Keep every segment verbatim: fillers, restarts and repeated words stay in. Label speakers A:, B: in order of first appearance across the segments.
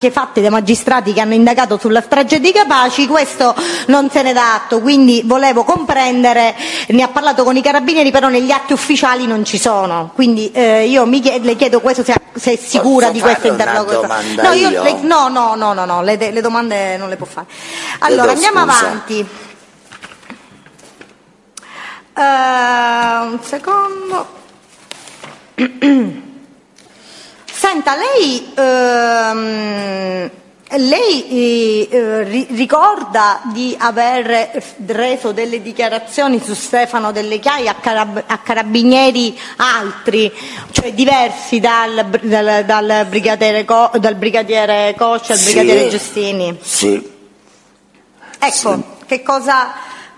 A: fatte dai magistrati che hanno indagato sulla strage di Capaci, questo non se ne dà atto, quindi volevo comprendere, ne ha parlato con i carabinieri, però negli atti ufficiali non ci sono, quindi eh, io mi chiedo, le chiedo questo, se, se è sicura
B: Posso
A: di questo
B: fare una
A: interrogatorio.
B: domanda
A: No, io,
B: io?
A: le, no, no, no, no, no, le, le domande non le può fare. Allora,
B: Chiedo
A: andiamo
B: scusa.
A: avanti. Uh, un secondo. Senta, lei, ehm, lei eh, ri- ricorda di aver reso delle dichiarazioni su Stefano Delle Chiaie a, carab- a carabinieri altri, cioè diversi dal, dal, dal brigadiere Co- dal brigadiere Coscia al
B: Sì,
A: brigadiere Giustini?
B: Sì.
A: Ecco,
B: Sì.
A: che cosa...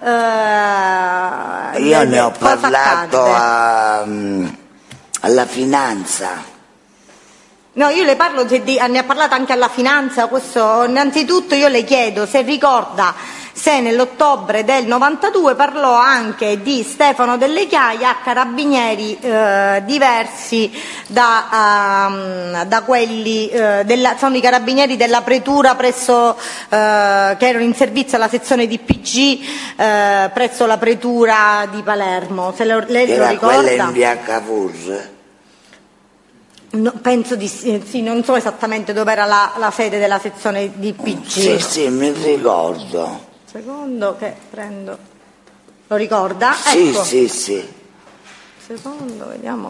A: eh,
B: Io ne ho
A: cosa
B: parlato
A: accadde?
B: a, mm, alla finanza.
A: No, io le parlo, di, ne ha parlato anche alla finanza, questo, innanzitutto io le chiedo se ricorda se nell'ottobre del novantadue parlò anche di Stefano Delle Chiaie a carabinieri eh, diversi da, um, da quelli, eh, della, sono i carabinieri della pretura presso, eh, che erano in servizio alla sezione di P G eh, presso la pretura di Palermo, se le, lei
B: Era
A: lo ricorda?
B: quella in via Cavour.
A: No, penso di sì, sì, non so esattamente dove era la, la sede della sezione di P G.
B: Sì, sì, mi ricordo.
A: Secondo che prendo. Lo ricorda?
B: Sì,
A: Ecco.
B: sì, sì.
A: Secondo, vediamo.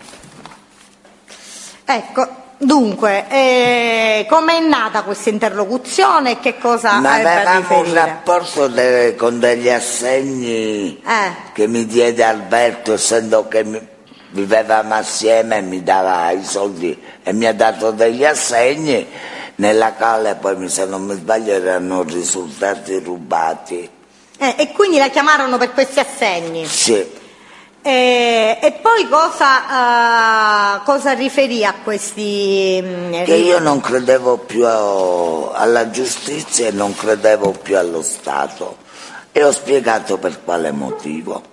A: Ecco, dunque, eh, com'è nata questa interlocuzione e che cosa
B: Ma
A: ebbe a
B: avevamo un
A: riferire?
B: rapporto de- con degli assegni
A: Eh.
B: che mi diede Alberto, essendo che mi, vivevamo assieme, mi dava i soldi e mi ha dato degli assegni, nella quale poi, se non mi sbaglio, erano risultati rubati.
A: Eh, e quindi la chiamarono per questi assegni.
B: Sì.
A: E, e poi cosa, uh, cosa riferì a questi... mh,
B: Che io non credevo più a- alla giustizia e non credevo più allo Stato, e ho spiegato per quale motivo.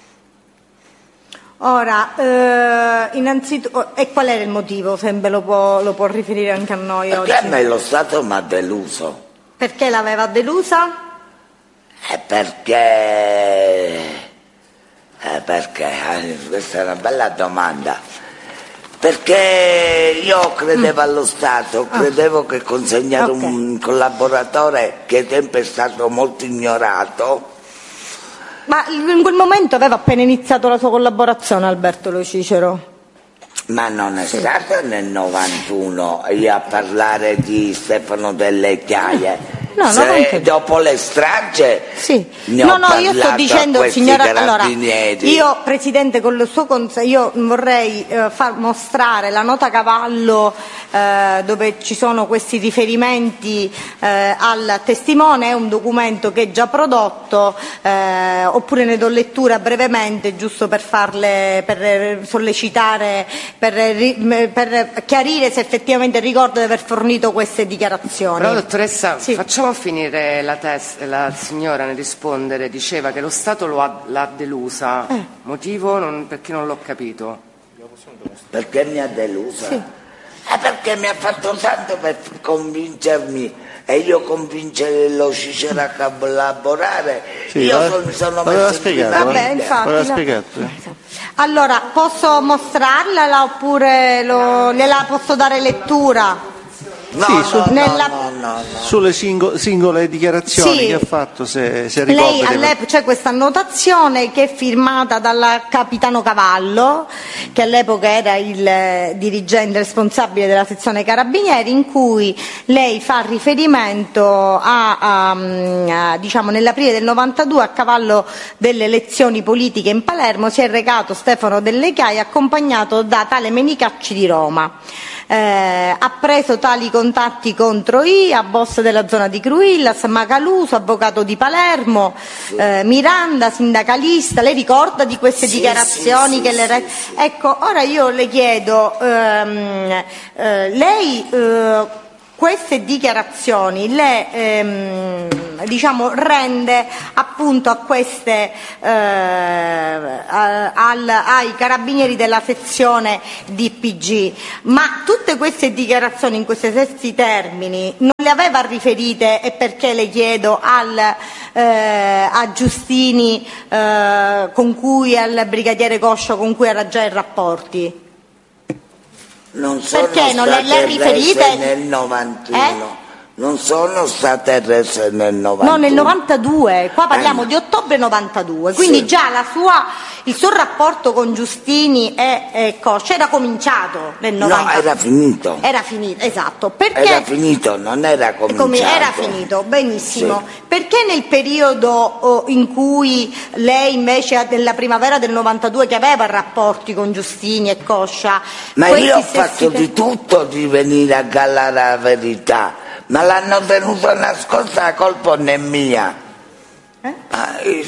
A: Ora, eh, innanzitutto, e qual era il motivo, se me lo può, lo può riferire anche a noi
B: Perché
A: oggi?
B: a me lo Stato mi ha deluso.
A: Perché l'aveva delusa?
B: Eh, perché... Eh, perché? Eh, questa è una bella domanda. Perché io credevo
A: Mm.
B: allo Stato,
A: Ah.
B: credevo che consegnare
A: Ok.
B: un collaboratore che ai tempi è stato molto ignorato.
A: Ma in quel momento aveva appena iniziato la sua collaborazione Alberto Lo Cicero.
B: Ma non è stato nel novantuno io a parlare di Stefano Delle Chiaie.
A: No,
B: Se
A: novanta
B: dopo le strage
A: Sì.
B: ne
A: No,
B: ho
A: no, io sto
B: parlato
A: dicendo,
B: a questi
A: signora, allora,
B: carabinieri.
A: io Presidente, con il suo cons- io vorrei eh, far mostrare la nota cavallo eh, dove ci sono questi riferimenti eh, al testimone, è un documento che è già prodotto, eh, oppure ne do lettura brevemente, giusto per farle, per sollecitare, per, ri- per chiarire se effettivamente ricordo di aver fornito queste dichiarazioni.
C: Però dottoressa,
A: Sì.
C: facciamo finire la, tes- la signora nel rispondere, diceva che lo Stato lo ha, l'ha delusa,
A: Eh.
C: motivo non, perché non l'ho capito.
B: Perché mi ha delusa?
A: Sì.
B: Eh, perché mi ha fatto tanto per convincermi e io convincere Lo Cicero a collaborare.
D: Sì,
B: io
D: va-
B: son- mi sono
D: l'aveva
B: messo in
D: spiegato,
B: prima
A: Vabbè,
B: linea.
A: infatti.
D: L'aveva
A: no.
D: spiegato.
A: Allora, posso mostrarla oppure lo, gliela posso dare lettura?
B: No,
D: Sì,
B: no,
D: su-
B: no,
A: nella-
B: no, no, no.
D: Sulle singo- singole dichiarazioni
A: Sì.
D: che ha fatto, se, se ricorda.
A: Lei
D: di-
A: all'epoca c'è questa annotazione che è firmata dal capitano Cavallo, che all'epoca era il eh, dirigente responsabile della sezione Carabinieri, in cui lei fa riferimento a, a, a, diciamo, nell'aprile del novantadue, a cavallo delle elezioni politiche in Palermo, si è recato Stefano Delle Chiaie accompagnato da tale Menicacci di Roma. Eh, ha preso tali contatti contro I, a boss della zona di Cruillas, Macaluso, avvocato di Palermo, eh, Miranda, sindacalista. Lei ricorda di queste
B: Sì,
A: dichiarazioni
B: sì,
A: che
B: sì,
A: le re-
B: sì, sì.
A: Ecco, ora io le chiedo, ehm, eh, lei eh, queste dichiarazioni le, ehm, diciamo, rende appunto a queste eh, al, ai carabinieri della sezione D P G. Ma tutte queste dichiarazioni in questi stessi termini non le aveva riferite, e perché le chiedo, al, eh, a Giustini eh, con cui, al brigadiere Coscia con cui era già in rapporti?
B: Non sono
A: Perché non
B: state
A: le, le riferite
B: rese nel novantuno.
A: Eh?
B: Non sono state rese nel novantuno.
A: No, nel novantadue, qua parliamo
B: eh.
A: di ottobre novantadue, quindi
B: sì.
A: già la sua, il suo rapporto con Giustini e, e Coscia era cominciato nel novantadue.
B: No, era finito.
A: Era finito, esatto. Perché
B: Era finito, non era cominciato.
A: Era finito, benissimo.
B: Sì.
A: Perché nel periodo oh, in cui lei invece, della primavera del novantadue, che aveva rapporti con Giustini e Coscia...
B: Ma io ho fatto
A: te...
B: di tutto di venire a gallare la verità, ma l'hanno tenuta nascosta, la colpa non è mia.
A: Eh?
B: Ah, io...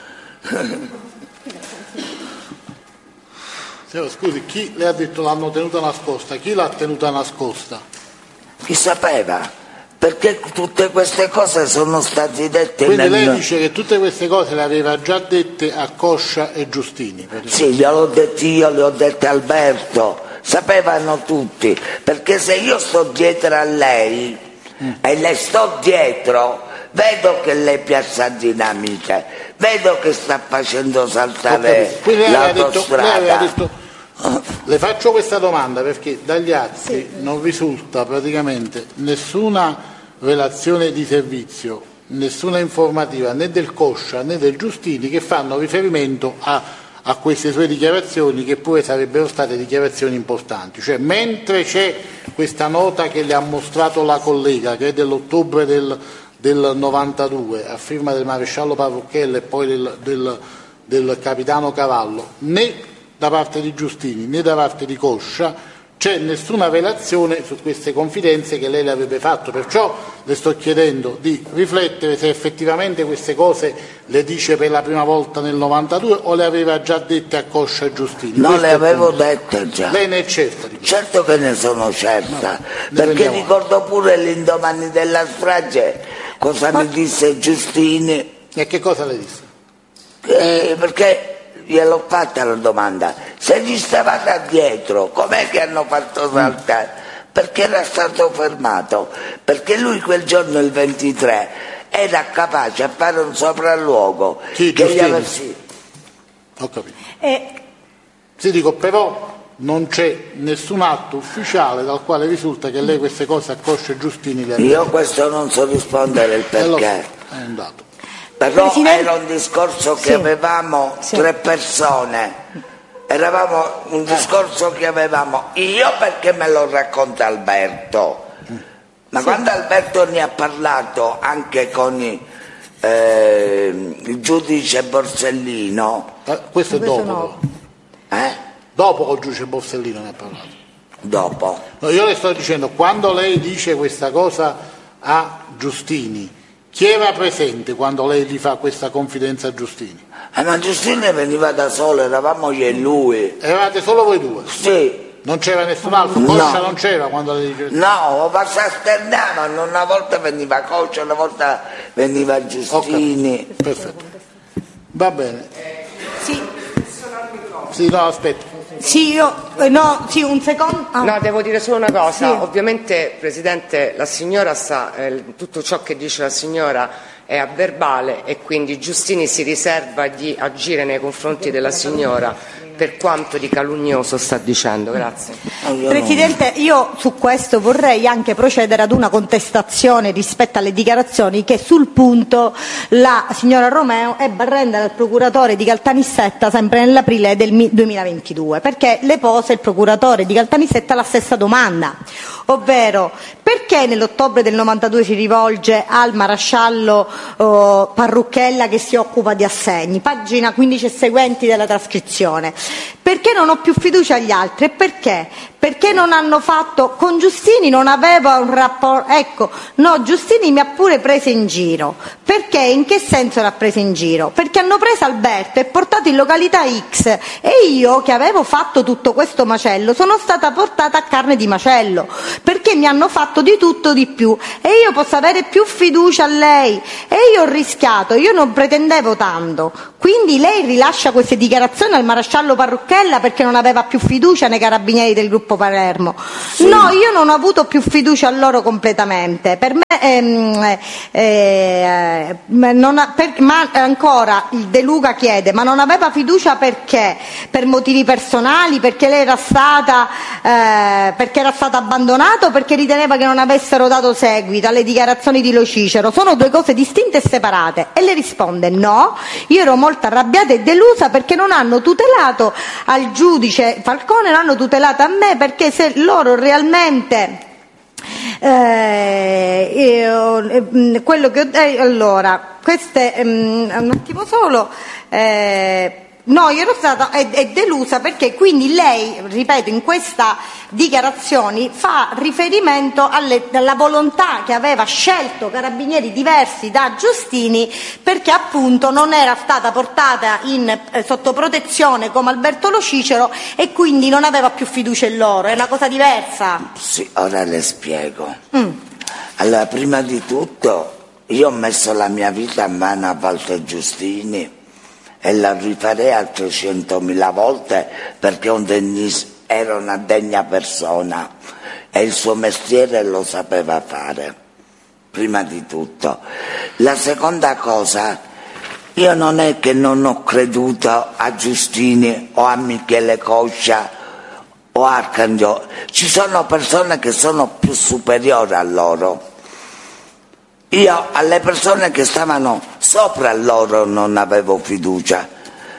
E: Scusi, chi le ha detto l'hanno tenuta nascosta? Chi l'ha tenuta nascosta?
B: Chi sapeva? Perché tutte queste cose sono state dette.
E: Quindi
B: nel...
E: lei dice che tutte queste cose le aveva già dette a Coscia e Giustini?
B: Sì, gliel'ho detto io, le ho dette a Alberto, sapevano tutti, perché se io sto dietro a lei mm. e le sto dietro, vedo che lei piazza dinamite, vedo che sta facendo saltare l'autostrada.
E: Le faccio questa domanda perché dagli atti sì. non risulta praticamente nessuna relazione di servizio, nessuna informativa né del Coscia né del Giustini che fanno riferimento a, a queste sue dichiarazioni, che pure sarebbero state dichiarazioni importanti. Cioè, mentre c'è questa nota che le ha mostrato la collega, che è dell'ottobre del, del novantadue, a firma del maresciallo Parrucchella e poi del, del, del capitano Cavallo, né da parte di Giustini né da parte di Coscia c'è nessuna relazione su queste confidenze che lei le avrebbe fatto, perciò le sto chiedendo di riflettere se effettivamente queste cose le dice per la prima volta nel novantadue o le aveva già dette a Coscia e Giustini.
B: No,
E: Questo
B: le avevo dette già.
E: Lei ne è certa di questo?
B: Certo che ne sono certa,
E: no,
B: perché ricordo pure l'indomani della strage cosa Ma... mi disse Giustini.
E: E che cosa le disse?
B: Eh, perché gliel'ho fatta la domanda, se gli stavate dietro com'è che hanno fatto saltare? Perché era stato fermato, perché lui quel giorno, il ventitré, era capace a fare un sopralluogo.
E: Sì,
B: che gli
E: aveva...
B: sì.
E: Ho capito.
A: Eh...
E: Sì, dico, però non c'è nessun atto ufficiale dal quale risulta che lei queste cose a Coscia e Giustini le ha.
B: Io questo non so rispondere il perché.
E: È un dato.
B: Però
A: Presidente...
B: era un discorso che
A: sì.
B: avevamo
A: sì.
B: tre persone, eravamo un discorso che avevamo io perché me lo racconta Alberto, ma sì. quando Alberto ne ha parlato anche con i, eh, il giudice Borsellino.
E: Eh, questo è
A: questo
E: dopo.
A: No.
B: Eh?
E: Dopo col giudice Borsellino ne ha parlato.
B: Dopo.
E: No, io le sto dicendo, quando lei dice questa cosa a Giustini, chi era presente quando lei gli fa questa confidenza a Giustini?
B: Eh, ma Giustini veniva da solo, eravamo io e lui.
E: Eravate solo voi due?
B: Sì.
E: Non c'era nessun altro? Coscia no. non c'era quando lei diceva?
B: No, ma si alternavano, una volta veniva Coscia, una volta veniva Giustini.
E: Okay. Perfetto. Va bene.
A: Sì.
E: Sì, no, aspetta.
A: Sì, io, eh, no, sì, un secondo. Ah.
C: No, devo dire solo una cosa.
A: Sì.
C: Ovviamente, Presidente, la signora sa, eh, tutto ciò che dice la signora è a verbale e quindi Giustini si riserva di agire nei confronti della signora per quanto di calunnioso sta dicendo. Grazie.
A: Presidente, io su questo vorrei anche procedere ad una contestazione rispetto alle dichiarazioni che sul punto la signora Romeo ebbe a rendere al procuratore di Caltanissetta sempre nell'aprile del duemilaventidue, perché le pose il procuratore di Caltanissetta la stessa domanda, ovvero perché nell'ottobre del novantadue si rivolge al maresciallo oh, Parrucchella che si occupa di assegni, pagina quindici e seguenti della trascrizione. Perché non ho più fiducia agli altri? E perché? Perché non hanno fatto, con Giustini non aveva un rapporto, ecco, no, Giustini mi ha pure preso in giro. Perché? In che senso l'ha preso in giro? Perché hanno preso Alberto e portato in località X e io, che avevo fatto tutto questo macello, sono stata portata a carne di macello, perché mi hanno fatto di tutto di più e io posso avere più fiducia a lei e io ho rischiato, io non pretendevo tanto. Quindi lei rilascia queste dichiarazioni al maresciallo Parrucchella perché non aveva più fiducia nei carabinieri del gruppo Palermo. Sì. No, io non ho avuto più fiducia a loro completamente. Per me, ehm, eh, non ha, per, ma ancora il De Luca chiede, ma non aveva fiducia perché? Per motivi personali, perché lei era stata, eh, perché era stata abbandonata o perché riteneva che non avessero dato seguito alle dichiarazioni di Lo Cicero? Sono due cose distinte e separate. E le risponde no, io ero molto arrabbiata e delusa perché non hanno tutelato al giudice Falcone, non hanno tutelato a me, perché se loro realmente eh, io, eh, quello che ho detto, allora queste um, un attimo solo eh, no, io ero stata è, è delusa perché quindi lei, ripeto, in questa dichiarazioni fa riferimento alle, alla volontà che aveva scelto carabinieri diversi da Giustini perché appunto non era stata portata in, eh, sotto protezione come Alberto Lo Cicero e quindi non aveva più fiducia in loro, è una cosa diversa.
B: Sì, ora le spiego. Mm. Allora, prima di tutto io ho messo la mia vita a mano a Walter Giustini e la rifarei altre centomila volte perché un degnis, era una degna persona e il suo mestiere lo sapeva fare, prima di tutto. La seconda cosa, io non è che non ho creduto a Giustini o a Michele Coscia o a Arcangelo, ci sono persone che sono più superiori a loro. Io alle persone che stavano sopra loro non avevo fiducia.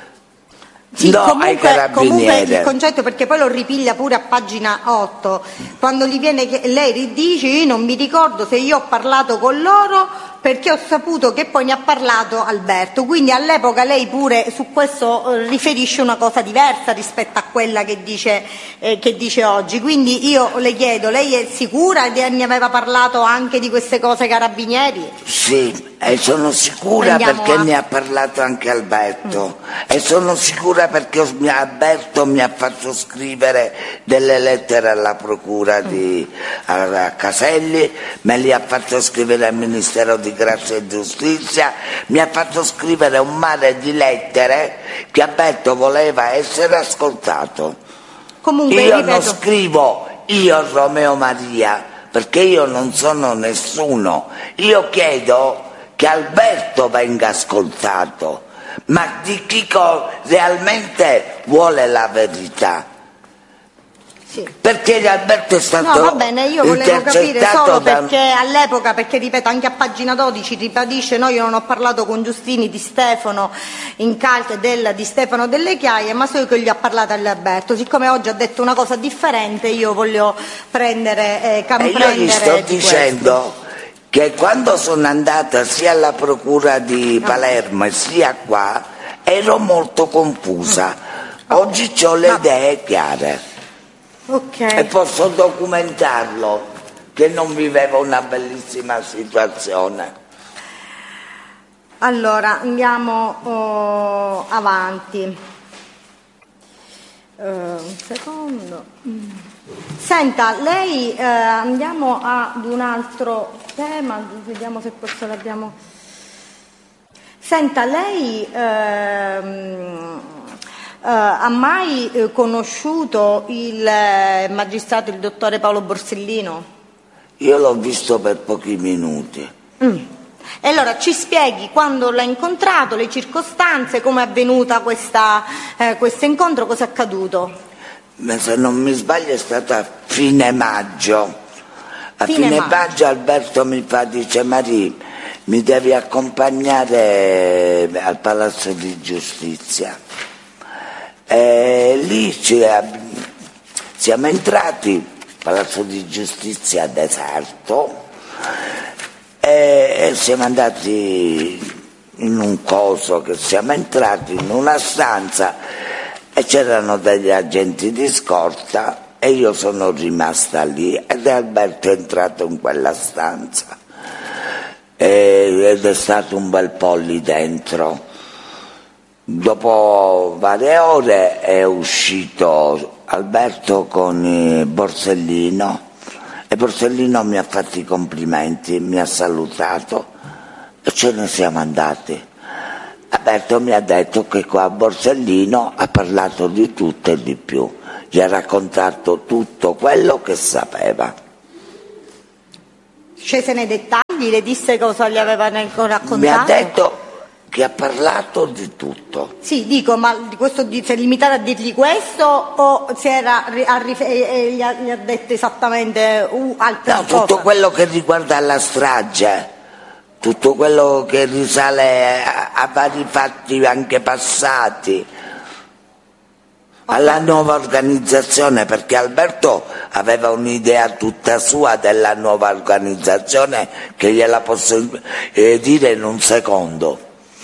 A: Sì,
B: no,
A: comunque,
B: ai carabinieri.
A: Comunque il concetto, perché poi lo ripiglia pure a pagina otto, quando gli viene che lei dice io non mi ricordo se io ho parlato con loro perché ho saputo che poi ne ha parlato Alberto, quindi all'epoca lei pure su questo eh, riferisce una cosa diversa rispetto a quella che dice, eh, che dice oggi, quindi io le chiedo, lei è sicura che ne aveva parlato anche di queste cose carabinieri?
B: Sì, e sono sicura Andiamo perché a... ne ha parlato anche Alberto mm. e sono sicura perché Alberto mi ha fatto scrivere delle lettere alla procura mm. di a Caselli, me li ha fatto scrivere al Ministero di Grazia e Giustizia, mi ha fatto scrivere un mare di lettere che Alberto voleva essere ascoltato.
A: Comunque,
B: io
A: ripeto...
B: non scrivo io Romeo Maria perché io non sono nessuno, io chiedo che Alberto venga ascoltato, ma di chi realmente vuole la verità. Sì. Perché Alberto è stato
A: no va bene, io volevo capire solo
B: da...
A: perché all'epoca, perché ripeto anche a pagina dodici ribadisce no io non ho parlato con Giustini di Stefano in calce del, di Stefano Delle Chiaie, ma so che gli ha parlato Alberto, siccome oggi ha detto una cosa differente io voglio prendere eh, comprendere
B: e io gli sto
A: di
B: dicendo
A: questo.
B: Che quando sono andata sia alla procura di Palermo e sia qua ero molto confusa, oggi ho le idee chiare.
A: Okay.
B: E posso documentarlo che non vivevo una bellissima situazione.
A: Allora andiamo oh, avanti uh, un secondo. Senta, lei eh, andiamo ad un altro tema, vediamo se questo l'abbiamo. Senta, lei ehm, Uh, ha mai uh, conosciuto il uh, magistrato, il dottore Paolo Borsellino?
B: Io l'ho visto per pochi minuti.
A: Mm. E allora ci spieghi quando l'ha incontrato, le circostanze, come è avvenuta questa, eh, questo incontro, cosa è accaduto?
B: Ma se non mi sbaglio è stato a fine maggio. A
A: fine,
B: fine
A: maggio.
B: maggio Alberto mi fa, dice Maria, mi devi accompagnare al Palazzo di Giustizia. E lì ci, siamo entrati, Palazzo di Giustizia deserto, e siamo andati in un coso, che siamo entrati in una stanza e c'erano degli agenti di scorta e io sono rimasta lì ed Alberto è entrato in quella stanza ed è stato un bel po' lì dentro. Dopo varie ore è uscito Alberto con Borsellino e Borsellino mi ha fatto i complimenti, mi ha salutato e ce ne siamo andati. Alberto mi ha detto che qua Borsellino ha parlato di tutto e di più, gli ha raccontato tutto quello che sapeva.
A: Scese nei dettagli, le disse cosa gli aveva raccontato?
B: Mi ha detto che ha parlato di tutto.
A: Sì, dico, ma questo si è limitato a dirgli questo o si era a rif- e gli, ha, gli ha detto esattamente uh, altre
B: no,
A: cose?
B: Tutto quello che riguarda la strage, tutto quello che risale a, a vari fatti anche passati, alla nuova organizzazione, perché Alberto aveva un'idea tutta sua della nuova organizzazione che gliela posso eh, dire in un secondo.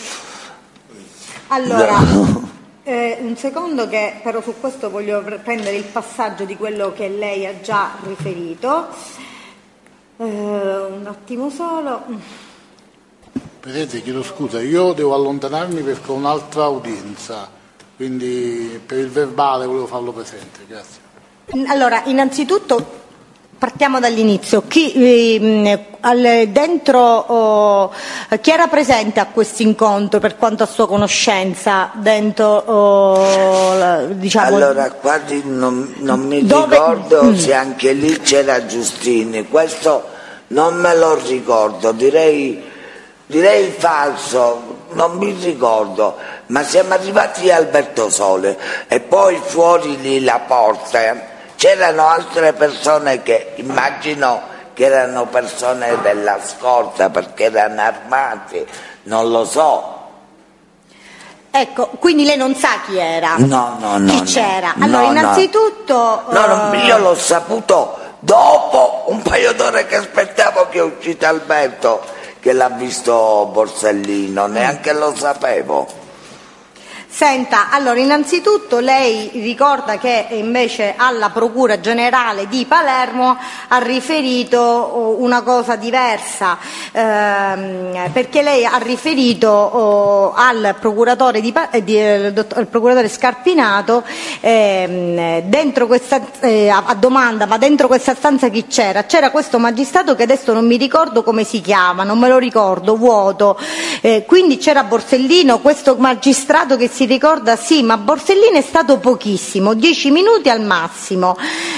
A: Allora, eh, un secondo che però su questo voglio prendere il passaggio di quello che lei ha già riferito. Eh, un attimo solo.
E: Presidente, chiedo scusa, io devo allontanarmi perché ho un'altra udienza, quindi per il verbale volevo farlo presente, grazie.
A: Allora, innanzitutto partiamo dall'inizio. Chi, eh, al, dentro, oh, chi era presente a questo incontro per quanto a sua conoscenza? Dentro, oh, la, diciamo,
B: allora, quasi non, non mi
A: dove...
B: ricordo
A: mm.
B: se anche lì c'era Giustini, questo non me lo ricordo, direi, direi falso, non mi ricordo, ma siamo arrivati a Alberto Sole e poi fuori lì la porta c'erano altre persone che immagino che erano persone della scorta perché erano armati, non lo so.
A: Ecco, quindi lei non sa chi era?
B: No, no, no.
A: Chi
B: no,
A: c'era?
B: no,
A: Allora,
B: no.
A: innanzitutto...
B: No, no,
A: uh...
B: io l'ho saputo dopo un paio d'ore che aspettavo che è uscito Alberto, che l'ha visto Borsellino, neanche lo sapevo.
A: Senta, allora innanzitutto lei ricorda che invece alla Procura Generale di Palermo ha riferito una cosa diversa, ehm, perché lei ha riferito oh, al procuratore, di, di, eh, al procuratore Scarpinato ehm, dentro questa, eh, a domanda ma dentro questa stanza chi c'era? C'era questo magistrato che adesso non mi ricordo come si chiama, non me lo ricordo, vuoto, eh, quindi c'era Borsellino, questo magistrato che si ricorda, sì, ma Borsellino è stato pochissimo, dieci minuti al massimo,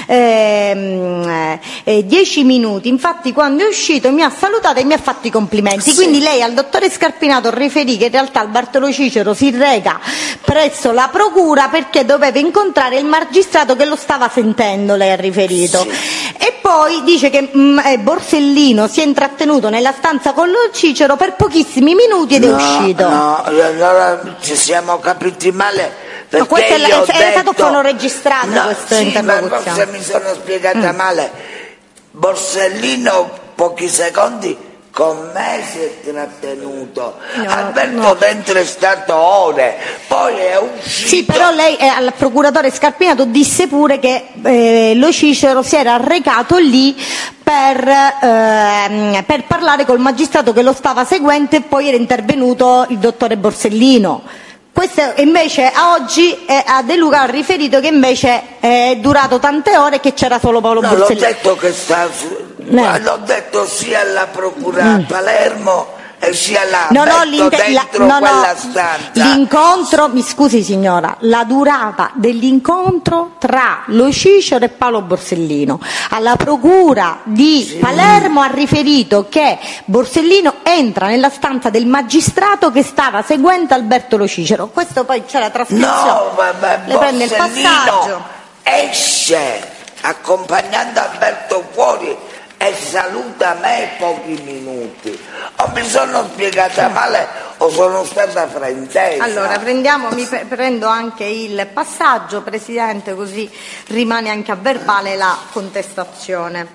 A: ehm, eh, dieci minuti, infatti quando è uscito mi ha salutato e mi ha fatto i complimenti, sì. Quindi lei al dottore Scarpinato riferì che in realtà il Bartolo Cicero si reca presso la procura perché doveva incontrare il magistrato che lo stava sentendo, lei ha riferito, sì. E poi dice che mh, Borsellino si è intrattenuto nella stanza con lo Cicero per pochissimi minuti ed
B: no,
A: è uscito.
B: No, allora ci siamo capiti male.
A: Ma questo è,
B: io
A: è, è
B: detto,
A: stato fonoregistrato
B: no,
A: questa
B: sì,
A: interlocuzione.
B: Ma forse mi sono spiegata mm. male. Borsellino pochi secondi con me si è trattenuto, no, Alberto no. Dentro è stato ore, poi è uscito.
A: Sì, però lei eh, al procuratore Scarpinato disse pure che eh, lo Cicero si era recato lì per, eh, per parlare col magistrato che lo stava seguendo e poi era intervenuto il dottore Borsellino. Questo invece a oggi eh, a De Luca ha riferito che invece è durato tante ore e che c'era solo Paolo
B: no,
A: Borsellino.
B: L'ho detto che sta su... no. L'ho detto sia alla procura mm. a Palermo e sia là
A: no, no,
B: dentro
A: la, no,
B: quella
A: no,
B: stanza.
A: L'incontro, mi scusi signora, la durata dell'incontro tra lo Cicero e Paolo Borsellino. Alla procura di sì. Palermo ha riferito che Borsellino entra nella stanza del magistrato che stava seguendo Alberto Lo Cicero. Questo poi c'è la trascrizione.
B: No, vabbè,
A: le prende il passaggio.
B: Esce accompagnando Alberto fuori e saluta me pochi minuti. O mi sono spiegata male o sono stata fraintesa.
A: Allora prendiamo, mi prendo anche il passaggio, Presidente, così rimane anche a verbale la contestazione.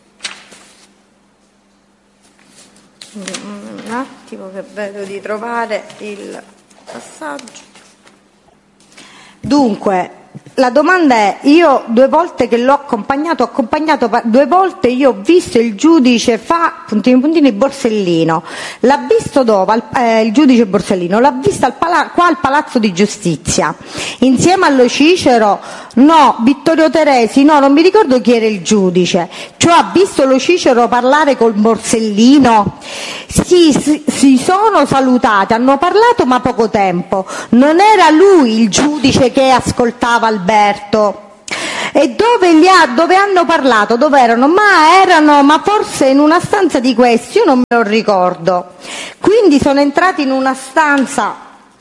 A: Un attimo che vedo di trovare il passaggio. Dunque, la domanda è, io due volte che l'ho accompagnato, ho accompagnato due volte, io ho visto il giudice fa puntini puntini Borsellino, l'ha visto dove? Al, eh, il giudice Borsellino, l'ha visto al pala- qua al Palazzo di Giustizia, insieme allo Cicero, no, Vittorio Teresi, no, non mi ricordo chi era il giudice, cioè ha visto lo Cicero parlare col Borsellino, si, si, si sono salutati, hanno parlato ma poco tempo, non era lui il giudice che ascoltava Alberto. E dove, li ha, dove hanno parlato? Dove erano? Ma erano, ma forse in una stanza di questi, io non me lo ricordo. Quindi sono entrati in una stanza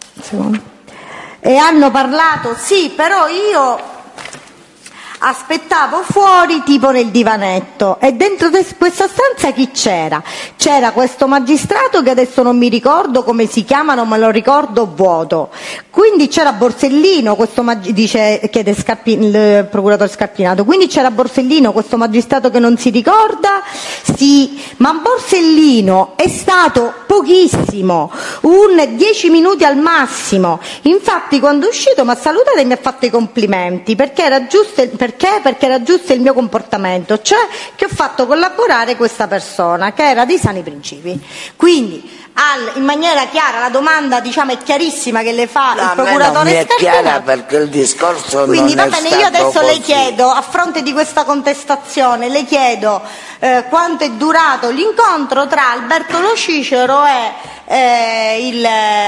A: e hanno parlato, sì, però io aspettavo fuori tipo nel divanetto, e dentro questa stanza chi c'era? C'era questo magistrato che adesso non mi ricordo come si chiama, non me lo ricordo, vuoto. Quindi c'era Borsellino, questo mag- dice chiede Scarpi- il procuratore Scarpinato, quindi c'era Borsellino, questo magistrato che non si ricorda, sì, ma Borsellino è stato pochissimo, un dieci minuti al massimo. Infatti quando è uscito mi ha salutato e mi ha fatto i complimenti, perché era giusto, perché? Perché era giusto il mio comportamento, cioè che ho fatto collaborare questa persona che era di sani principi. Quindi al, in maniera chiara la domanda, diciamo, è chiarissima che le fa
B: no,
A: il procuratore
B: non mi è
A: Scarpinato.
B: chiara perché il discorso
A: Quindi
B: non
A: va
B: è
A: bene,
B: stato
A: io adesso
B: così.
A: le chiedo, a fronte di questa contestazione, le chiedo eh, quanto è durato l'incontro tra Alberto Lo Cicero e eh, il,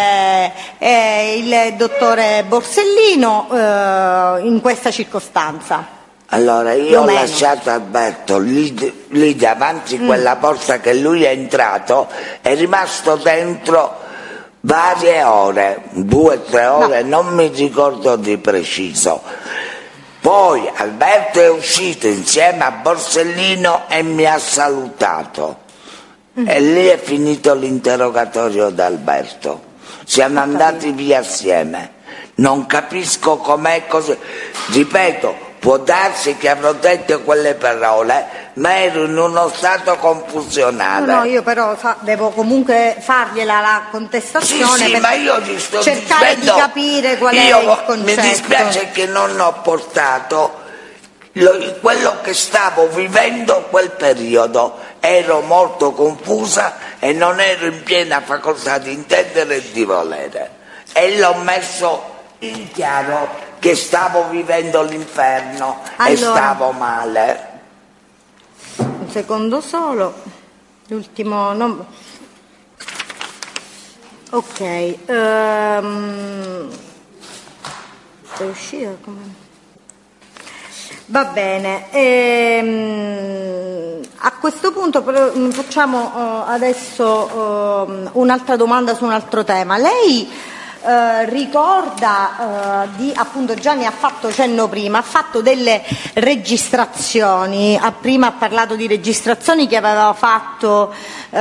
A: eh, il dottore Borsellino eh, in questa circostanza.
B: Allora, io
A: Più o
B: ho
A: meno.
B: lasciato Alberto lì, lì davanti a
A: Mm.
B: quella porta che lui è entrato, è rimasto dentro varie ore, due o tre ore,
A: No.
B: non mi ricordo di preciso. Poi Alberto è uscito insieme a Borsellino e mi ha salutato.
A: Mm.
B: E lì è finito l'interrogatorio d'Alberto. Siamo andati via assieme. Non capisco com'è così. Ripeto, può darsi che avrò detto quelle parole, ma ero in uno stato confusionale.
A: No, no, io però sa, devo comunque fargliela la contestazione
B: Sì, sì,
A: per
B: ma io gli sto
A: cercare
B: dicendo,
A: di capire qual è
B: io
A: il concetto.
B: Mi dispiace che non ho portato lo- quello che stavo vivendo quel periodo. Ero molto confusa e non ero in piena facoltà di intendere e di volere. E l'ho messo in chiaro che stavo vivendo l'inferno e
A: Allora.
B: stavo male.
A: Un secondo solo, l'ultimo. Non... Ok, ehm... sei uscita? Come... Va bene, ehm... a questo punto però facciamo uh, adesso uh, un'altra domanda su un altro tema. Lei Uh, ricorda uh, di, appunto già ne ha fatto cenno prima, ha fatto delle registrazioni, ha, prima ha parlato di registrazioni che aveva fatto uh,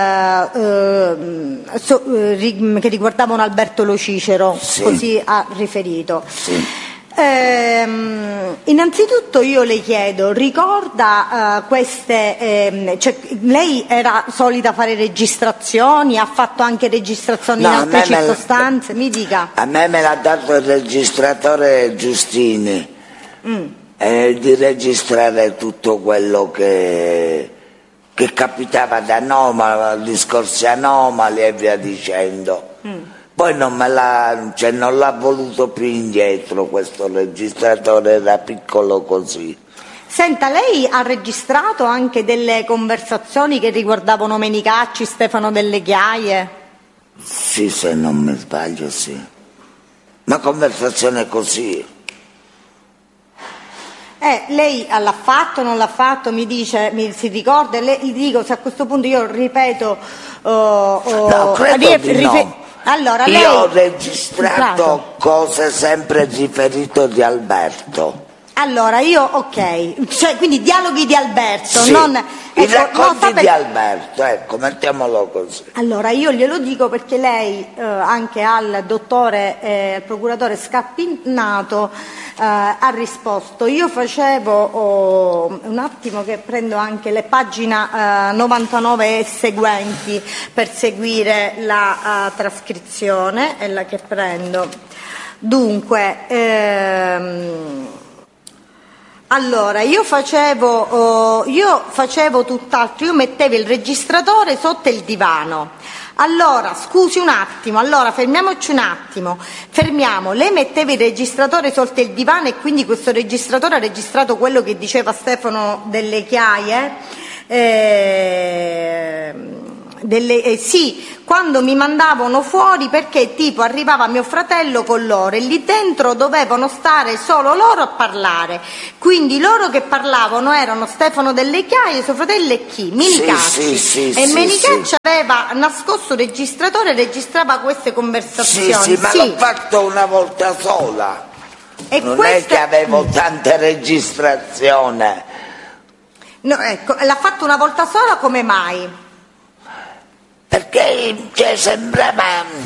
A: uh, so, uh, ri, che riguardavano Alberto Lo Cicero,
B: sì.
A: Così ha riferito.
B: Sì.
A: Ehm, innanzitutto io le chiedo, ricorda uh, queste, ehm, cioè, lei era solita fare registrazioni, ha fatto anche registrazioni
B: No,
A: in
B: a
A: altre
B: me me-
A: circostanze, mi dica.
B: A me me l'ha dato il registratore Giustini,
A: Mm.
B: eh, di registrare tutto quello che, che capitava da anomali, discorsi anomali e via dicendo.
A: Mm.
B: Poi non me l'ha, cioè non l'ha voluto più indietro questo registratore, era piccolo così.
A: Senta, lei ha registrato anche delle conversazioni che riguardavano Menicacci, Stefano Delle Chiaie?
B: Sì, se non mi sbaglio, sì. Una conversazione così.
A: Eh, lei l'ha fatto, non l'ha fatto, mi dice, mi si ricorda, e le, gli dico se a questo punto io ripeto... Oh, oh,
B: No, credo
A: rif-
B: di
A: rife-
B: no.
A: Allora,
B: Io
A: lei...
B: ho registrato
A: Prato.
B: cose sempre riferite di Alberto.
A: Allora, io, ok, cioè, quindi dialoghi di Alberto,
B: Sì,
A: non...
B: i
A: ecco,
B: racconti
A: no, sa per-
B: di Alberto, ecco, mettiamolo così.
A: Allora, io glielo dico perché lei, eh, anche al dottore, eh, al procuratore Scarpinato, eh, ha risposto. Io facevo, oh, un attimo che prendo anche le pagine eh, novantanove e seguenti per seguire la uh, trascrizione, è la che prendo. Dunque, ehm, allora, io facevo, oh, io facevo tutt'altro, io mettevo il registratore sotto il divano. Allora, scusi un attimo, allora fermiamoci un attimo, fermiamo, lei metteva il registratore sotto il divano e quindi questo registratore ha registrato quello che diceva Stefano Delle Chiaie? Eh, delle, eh, sì, quando mi mandavano fuori perché tipo arrivava mio fratello con loro e lì dentro dovevano stare solo loro a parlare, quindi loro che parlavano erano Stefano Delle Chiaie, suo fratello e chi? Menicacci.
B: Sì, sì, sì,
A: e
B: sì,
A: Menicacci
B: sì.
A: aveva nascosto il registratore e registrava queste conversazioni.
B: Sì, sì, ma
A: sì.
B: l'ho fatto una volta sola,
A: E
B: non
A: questa...
B: è che avevo tante registrazioni.
A: No, ecco, l'ha fatto una volta sola, come mai?
B: Perché cioè, sembrava,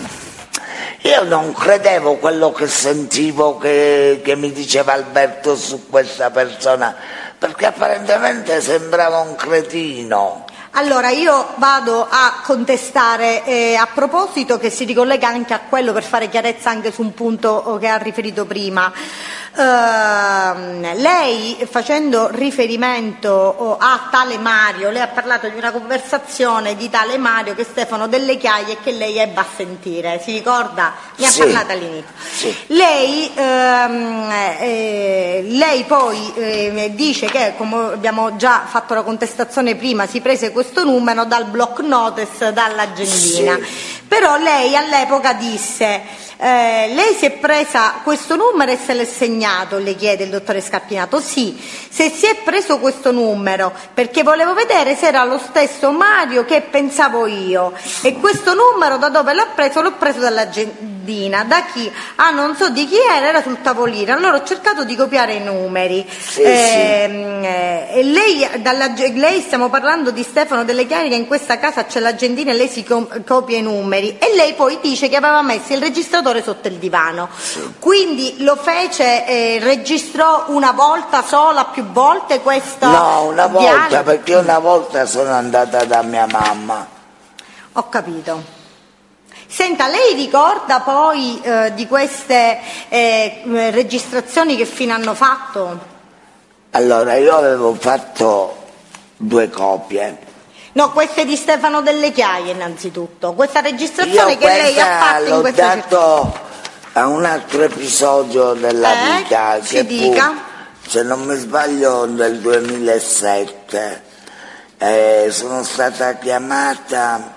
B: io non credevo quello che sentivo che, che mi diceva Alberto su questa persona, perché apparentemente sembrava un cretino.
A: Allora io vado a contestare eh, a proposito, che si ricollega anche a quello, per fare chiarezza anche su un punto che ha riferito prima. Uh, lei, facendo riferimento oh, a tale Mario, lei ha parlato di una conversazione di tale Mario che Stefano Delle Chiaie e che lei ebbe a sentire, si ricorda? Ne ha
B: Sì.
A: parlato all'inizio.
B: Sì.
A: Lei, ehm, eh, lei poi eh, dice che, come abbiamo già fatto la contestazione prima, si prese questo numero dal block notice, dall'agendina.
B: Sì.
A: Però lei all'epoca disse... Eh, lei si è presa questo numero e se l'è segnato, le chiede il dottore Scarpinato. Sì, se si è preso questo numero perché volevo vedere se era lo stesso Mario che pensavo io, e questo numero da dove l'ho preso? L'ho preso dall'agendina. Da chi? Ah, non so di chi era, era sul tavolino, allora ho cercato di copiare i numeri.
B: Sì,
A: eh, eh, e lei, dalla, lei, stiamo parlando di Stefano Delle Chiaie, che in questa casa c'è l'agendina e lei si com- copia i numeri, e lei poi dice che aveva messo il registratore sotto il divano. Sì. Quindi lo fece, eh, registrò una volta sola, più volte questo?
B: No, una volta,
A: dialogo? Perché
B: una volta sono andata da mia mamma.
A: Ho capito. Senta, lei ricorda poi eh, di queste eh, registrazioni che fine hanno fatto?
B: Allora, io avevo fatto due copie.
A: No, queste di Stefano Delle Chiaie innanzitutto. Questa registrazione
B: Io
A: che lei ha fatto
B: l'ho
A: in questa
B: dato a un altro episodio della
A: eh,
B: vita
A: ci
B: che
A: dica.
B: fu, se non mi sbaglio, nel duemilasette. Eh, sono stata chiamata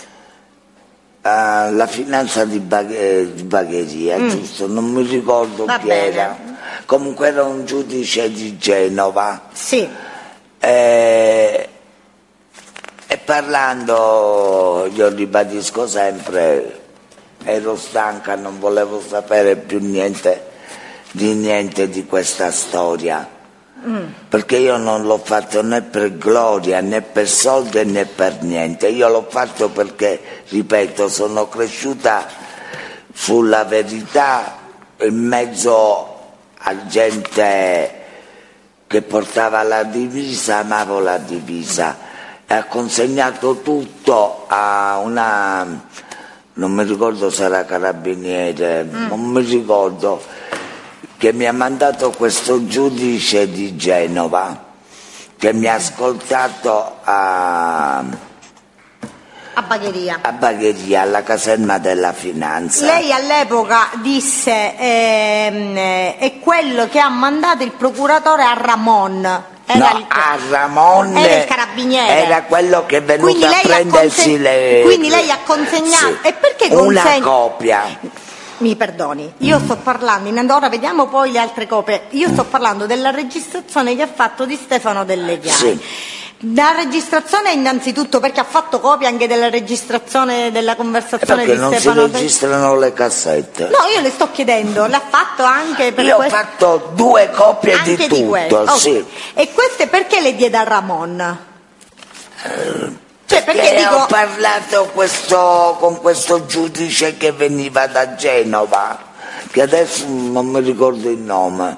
B: alla finanza di, Baghe, di Bagheria, mm. giusto? Non mi ricordo
A: Va
B: chi
A: bene.
B: era. Comunque era un giudice di Genova.
A: Sì.
B: Eh, E parlando, io ribadisco sempre, ero stanca, non volevo sapere più niente di niente di questa storia, mm. perché io non l'ho fatto né per gloria, né per soldi, né per niente. Io l'ho fatto perché, ripeto, sono cresciuta sulla verità in mezzo a gente che portava la divisa, amavo la divisa. Ha consegnato tutto a una, non mi ricordo se era carabiniere, mm. non mi ricordo, che mi ha mandato questo giudice di Genova che mi ha ascoltato a,
A: a Bagheria.
B: a Bagheria, alla caserma della finanza.
A: Lei all'epoca disse ehm, è quello che ha mandato il procuratore a Ramon. Era
B: no,
A: il,
B: a Ramon
A: era il carabiniere,
B: era quello che è venuto
A: quindi
B: a
A: lei
B: prendersi
A: conse-
B: le...
A: quindi lei ha consegnato,
B: sì,
A: e perché
B: una
A: consegna...
B: copia.
A: Mi perdoni, io sto parlando, in ora vediamo poi le altre copie, io sto parlando della registrazione che ha fatto di Stefano Delle Chiaie.
B: Sì.
A: La registrazione innanzitutto perché ha fatto copia anche della registrazione della conversazione
B: perché
A: di
B: non
A: Stefano
B: si registrano le cassette.
A: No, io le sto chiedendo, l'ha fatto anche per
B: io
A: questo?
B: ho fatto due copie
A: anche
B: di,
A: di
B: tutto,
A: questo.
B: sì.
A: Oh. E queste perché le diede a Ramon?
B: Eh,
A: cioè,
B: perché,
A: perché dico...
B: ho parlato questo, con questo giudice che veniva da Genova, che adesso non mi ricordo il nome.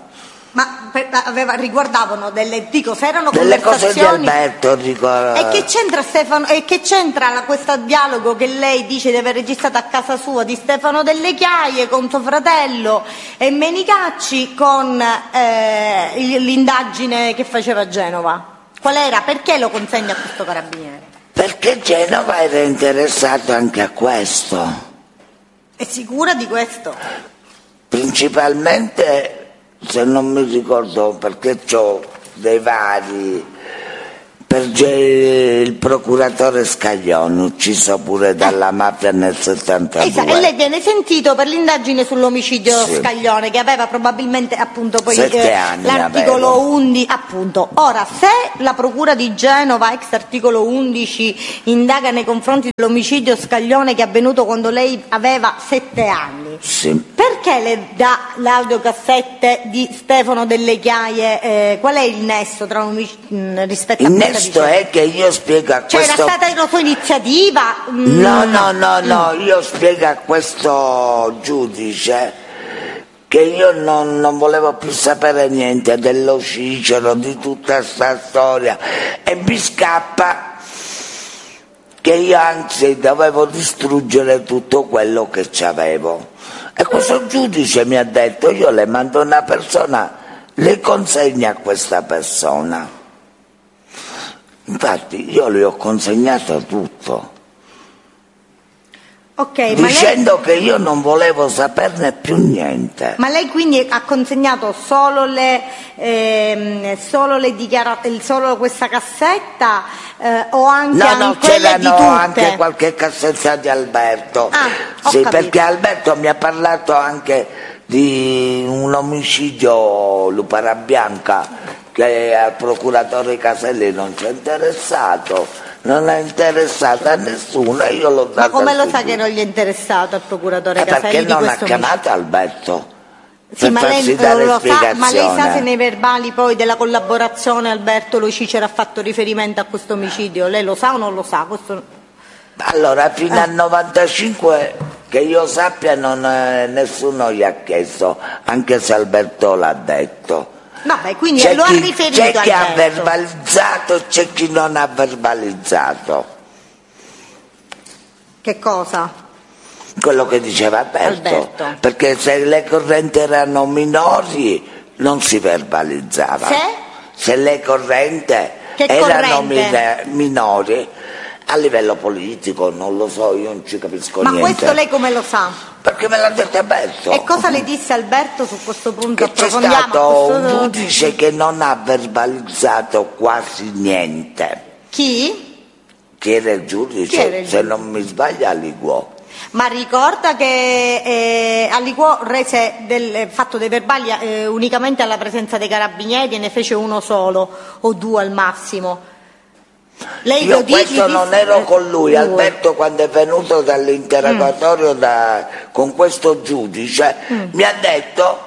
A: Ma per, aveva, riguardavano delle, dico, se erano
B: delle cose di
A: conversazioni.
B: Alberto, ricordo.
A: E che c'entra Stefano, e che c'entra la, questo dialogo che lei dice di aver registrato a casa sua di Stefano Delle Chiaie con suo fratello e Menicacci con eh, l'indagine che faceva a Genova? Qual era? Perché lo consegna a questo carabiniere?
B: Perché Genova era interessato anche a questo.
A: È sicura di questo?
B: Principalmente, se non mi ricordo, perché ho dei vari, per il procuratore Scaglione, ucciso pure dalla mafia nel settantadue.
A: Esatto, e lei viene sentito per l'indagine sull'omicidio
B: Sì.
A: Scaglione, che aveva probabilmente appunto poi
B: Sette
A: eh,
B: anni
A: l'articolo
B: avevo.
A: undici, appunto. Ora, se la procura di Genova, ex articolo undici, indaga nei confronti dell'omicidio Scaglione che è avvenuto quando lei aveva sette anni,
B: Sì.
A: perché le dà l'audio-cassette di Stefano Delle Chiaie? Eh, qual è il nesso tra un omic- mh, rispetto a
B: Il
A: questa
B: nesto
A: vicenda?
B: è che io spiego a
A: Cioè
B: questo...
A: era stata una sua iniziativa? Mm.
B: No, no, no, no, io spiego a questo giudice che io non, non volevo più sapere niente dello Cicero, di tutta sta storia, e mi scappa che io anzi dovevo distruggere tutto quello che c'avevo. E questo giudice mi ha detto: io le mando una persona, le consegna a questa persona. Infatti io le ho consegnato tutto,
A: Ok, ma lei...
B: dicendo che io non volevo saperne più niente.
A: Ma lei quindi ha consegnato solo le, ehm, solo le dichiarazioni, solo questa cassetta eh, o anche,
B: No, no,
A: anche quelle di
B: c'erano
A: tutte?
B: anche qualche cassetta di Alberto.
A: Ah, ho
B: sì,
A: capito.
B: perché Alberto mi ha parlato anche di un omicidio Lupara Bianca che al procuratore Caselli non ci è interessato, non è interessato a nessuno, e io l'ho dato.
A: Ma come lo
B: subito.
A: sa che non gli è interessato al procuratore
B: Eh,
A: Caselli
B: perché
A: di
B: non ha
A: questo
B: chiamato Alberto
A: Sì,
B: per
A: ma lei
B: farsi
A: non
B: dare
A: lo sa,
B: spiegazione.
A: ma lei sa se nei verbali poi della collaborazione Alberto Lo Cicero ha fatto riferimento a questo omicidio? Lei lo sa o non lo sa? Questo...
B: Allora, fino
A: Ah.
B: al novantacinque, che io sappia, non, eh, nessuno gli ha chiesto, anche se Alberto l'ha detto.
A: Vabbè, quindi
B: C'è
A: lo
B: chi,
A: ha riferito
B: c'è chi ha
A: Alberto.
B: verbalizzato, c'è chi non ha verbalizzato.
A: Che cosa?
B: Quello che diceva Alberto,
A: Alberto.
B: perché se le correnti erano minori non si verbalizzava.
A: Se?
B: Se le correnti
A: Che
B: erano
A: corrente?
B: mine- minori, a livello politico non lo so, io non ci capisco
A: Ma
B: niente.
A: questo lei come lo sa?
B: Perché me l'ha detto Alberto.
A: E cosa le disse Alberto su questo punto?
B: Che c'è
A: Approfondiamo
B: stato
A: questo-
B: un giudice che non ha verbalizzato quasi niente.
A: Chi?
B: Chi era il giudice?
A: Chi era il
B: Se
A: giudice?
B: non mi sbaglio, Aliguò.
A: Ma ricorda che eh, Aliquò rese del fatto dei verbali eh, unicamente alla presenza dei carabinieri e ne fece uno solo o due al massimo. Lei
B: Io
A: lo di-
B: questo
A: gli
B: non
A: disse-
B: ero con lui,
A: eh,
B: Alberto quando è venuto dall'interrogatorio da- con questo giudice
A: Mm.
B: mi ha detto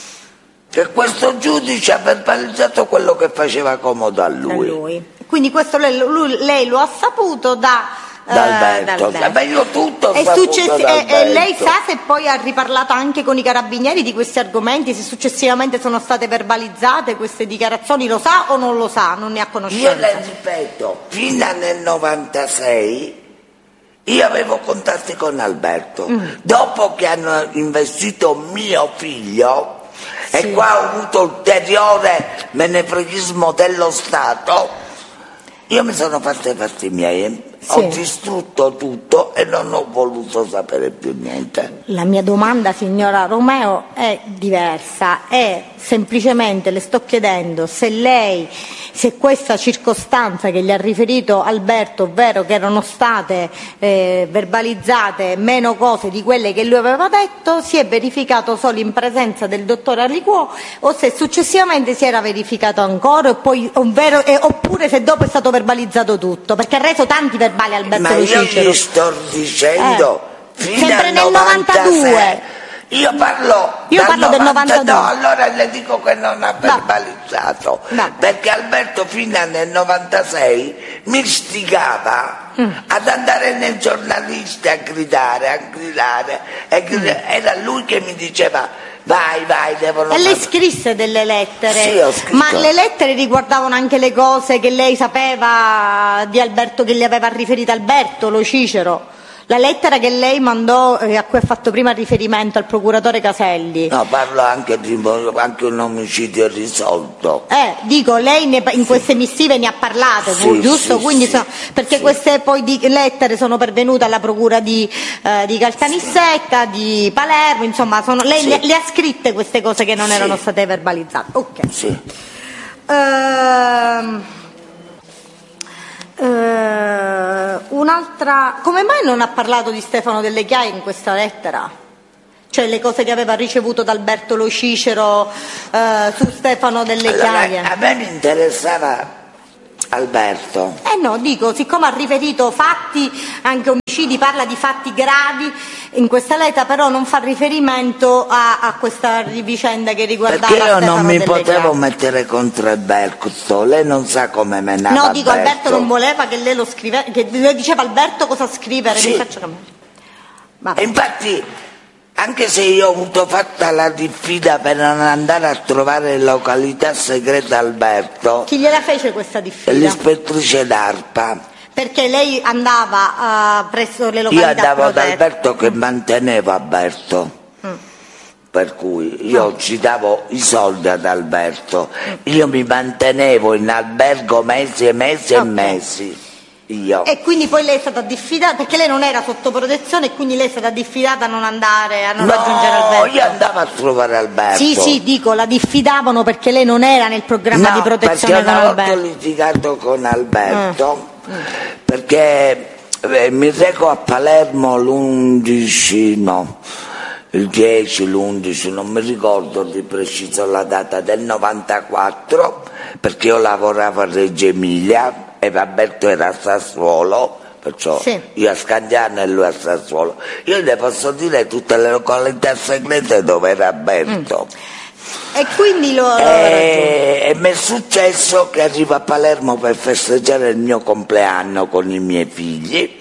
B: che questo giudice ha verbalizzato quello che faceva comodo a
A: a
B: lui.
A: lui. Quindi questo lei, lui- lei lo ha saputo da, eh,
B: Da Alberto.
A: da
B: Beh, io tutto ho
A: E,
B: saputo
A: successi-
B: da
A: e- e lei
B: Alberto.
A: sa se poi ha riparlato anche con i carabinieri di questi argomenti, se successivamente sono state verbalizzate queste dichiarazioni, lo sa o non lo sa? Non ne ha
B: Io
A: conoscenza?
B: le ripeto, fino nel novantasei io avevo contatti con Alberto.
A: Mm.
B: Dopo che hanno investito mio figlio,
A: Sì.
B: e qua ho avuto ulteriore menefreghismo dello Stato, io mi sono fatto i fatti miei,
A: Sì.
B: ho distrutto tutto e non ho voluto sapere più niente.
A: La mia domanda, signora Romeo, è diversa. È semplicemente, le sto chiedendo se lei, se questa circostanza che gli ha riferito Alberto, ovvero che erano state eh, verbalizzate meno cose di quelle che lui aveva detto, si è verificato solo in presenza del dottore Aliquò o se successivamente si era verificato ancora, e poi, ovvero, eh, oppure se dopo è stato verbalizzato tutto, perché ha reso tanti verbali Alberto
B: Ma
A: Lo
B: io
A: Cicero.
B: gli sto dicendo,
A: Eh,
B: fino
A: sempre
B: al
A: nel novantadue.
B: Io parlo,
A: Io parlo del novantadue.
B: No, allora le dico che non ha verbalizzato,
A: Va.
B: perché Alberto fino nel novantasei mi stigava
A: Mm.
B: ad andare nei giornalisti a gridare, a gridare, e gridare. Era lui che mi diceva vai, vai, devono
A: E lei
B: fare-
A: scrisse delle lettere,
B: Sì, ho scritto.
A: ma le lettere riguardavano anche le cose che lei sapeva di Alberto, che gli aveva riferito Alberto, lo Cicero. La lettera che lei mandò, eh, a cui ha fatto prima riferimento al procuratore Caselli.
B: No, parlo anche di anche un omicidio risolto.
A: Eh, dico, lei ne- in queste missive ne ha parlato,
B: Sì,
A: giusto?
B: sì,
A: Quindi
B: sì,
A: so- perché
B: sì.
A: queste poi di- lettere sono pervenute alla procura di, eh, di Caltanissetta, di Palermo, insomma, sono- lei
B: Sì.
A: le, le ha scritte queste cose che non
B: Sì.
A: erano state verbalizzate. Ok.
B: Sì.
A: Ehm, eh, un'altra, come mai non ha parlato di Stefano Delle Chiaie in questa lettera? Cioè le cose che aveva ricevuto da Alberto Lo Cicero eh, su Stefano Delle
B: Allora,
A: Chiaie?
B: a me mi interessava Alberto.
A: Eh no, dico, siccome ha riferito fatti, anche omicidi, parla di fatti gravi in questa lettera, però non fa riferimento a, a questa vicenda che riguardava
B: Perché io
A: Stefano
B: non mi
A: Delle
B: potevo
A: Chiaie.
B: mettere contro Alberto, lei non sa come menava
A: No, dico, Alberto
B: Alberto
A: non voleva che lei lo scrivesse, che le diceva Alberto cosa scrivere,
B: Sì.
A: mi faccio cambiare. Vabbè.
B: E infatti, anche se io ho avuto fatta la diffida per non andare a trovare località segreta Alberto,
A: Chi gliela fece questa diffida?
B: l'ispettrice d'ARPA,
A: Perché lei andava eh, presso le
B: io
A: località
B: andavo ad
A: protette.
B: Alberto che mantenevo Alberto. Per cui io ci davo i soldi ad Alberto, io mi mantenevo in albergo mesi e mesi
A: Ok.
B: e mesi. Io.
A: E quindi poi lei è stata diffidata, perché lei non era sotto protezione e quindi lei è stata diffidata a non andare, a non
B: No,
A: raggiungere Alberto.
B: io andavo a trovare Alberto.
A: Sì, sì, dico, la diffidavano perché lei non era nel programma
B: No,
A: di protezione
B: perché
A: con
B: una volta ho
A: Alberto.
B: litigato con Alberto, perché eh, mi reco a Palermo l'undici, no, il dieci, l'undici, non mi ricordo di preciso la data, del novantaquattro, perché io lavoravo a Reggio Emilia e Alberto era a Sassuolo, perciò
A: Sì.
B: io a Scandiano e lui a Sassuolo. Io le posso dire tutte le località segrete dove era Alberto.
A: E quindi lo, lo raggiunge.
B: E, e mi è successo che arrivo a Palermo per festeggiare il mio compleanno con i miei figli,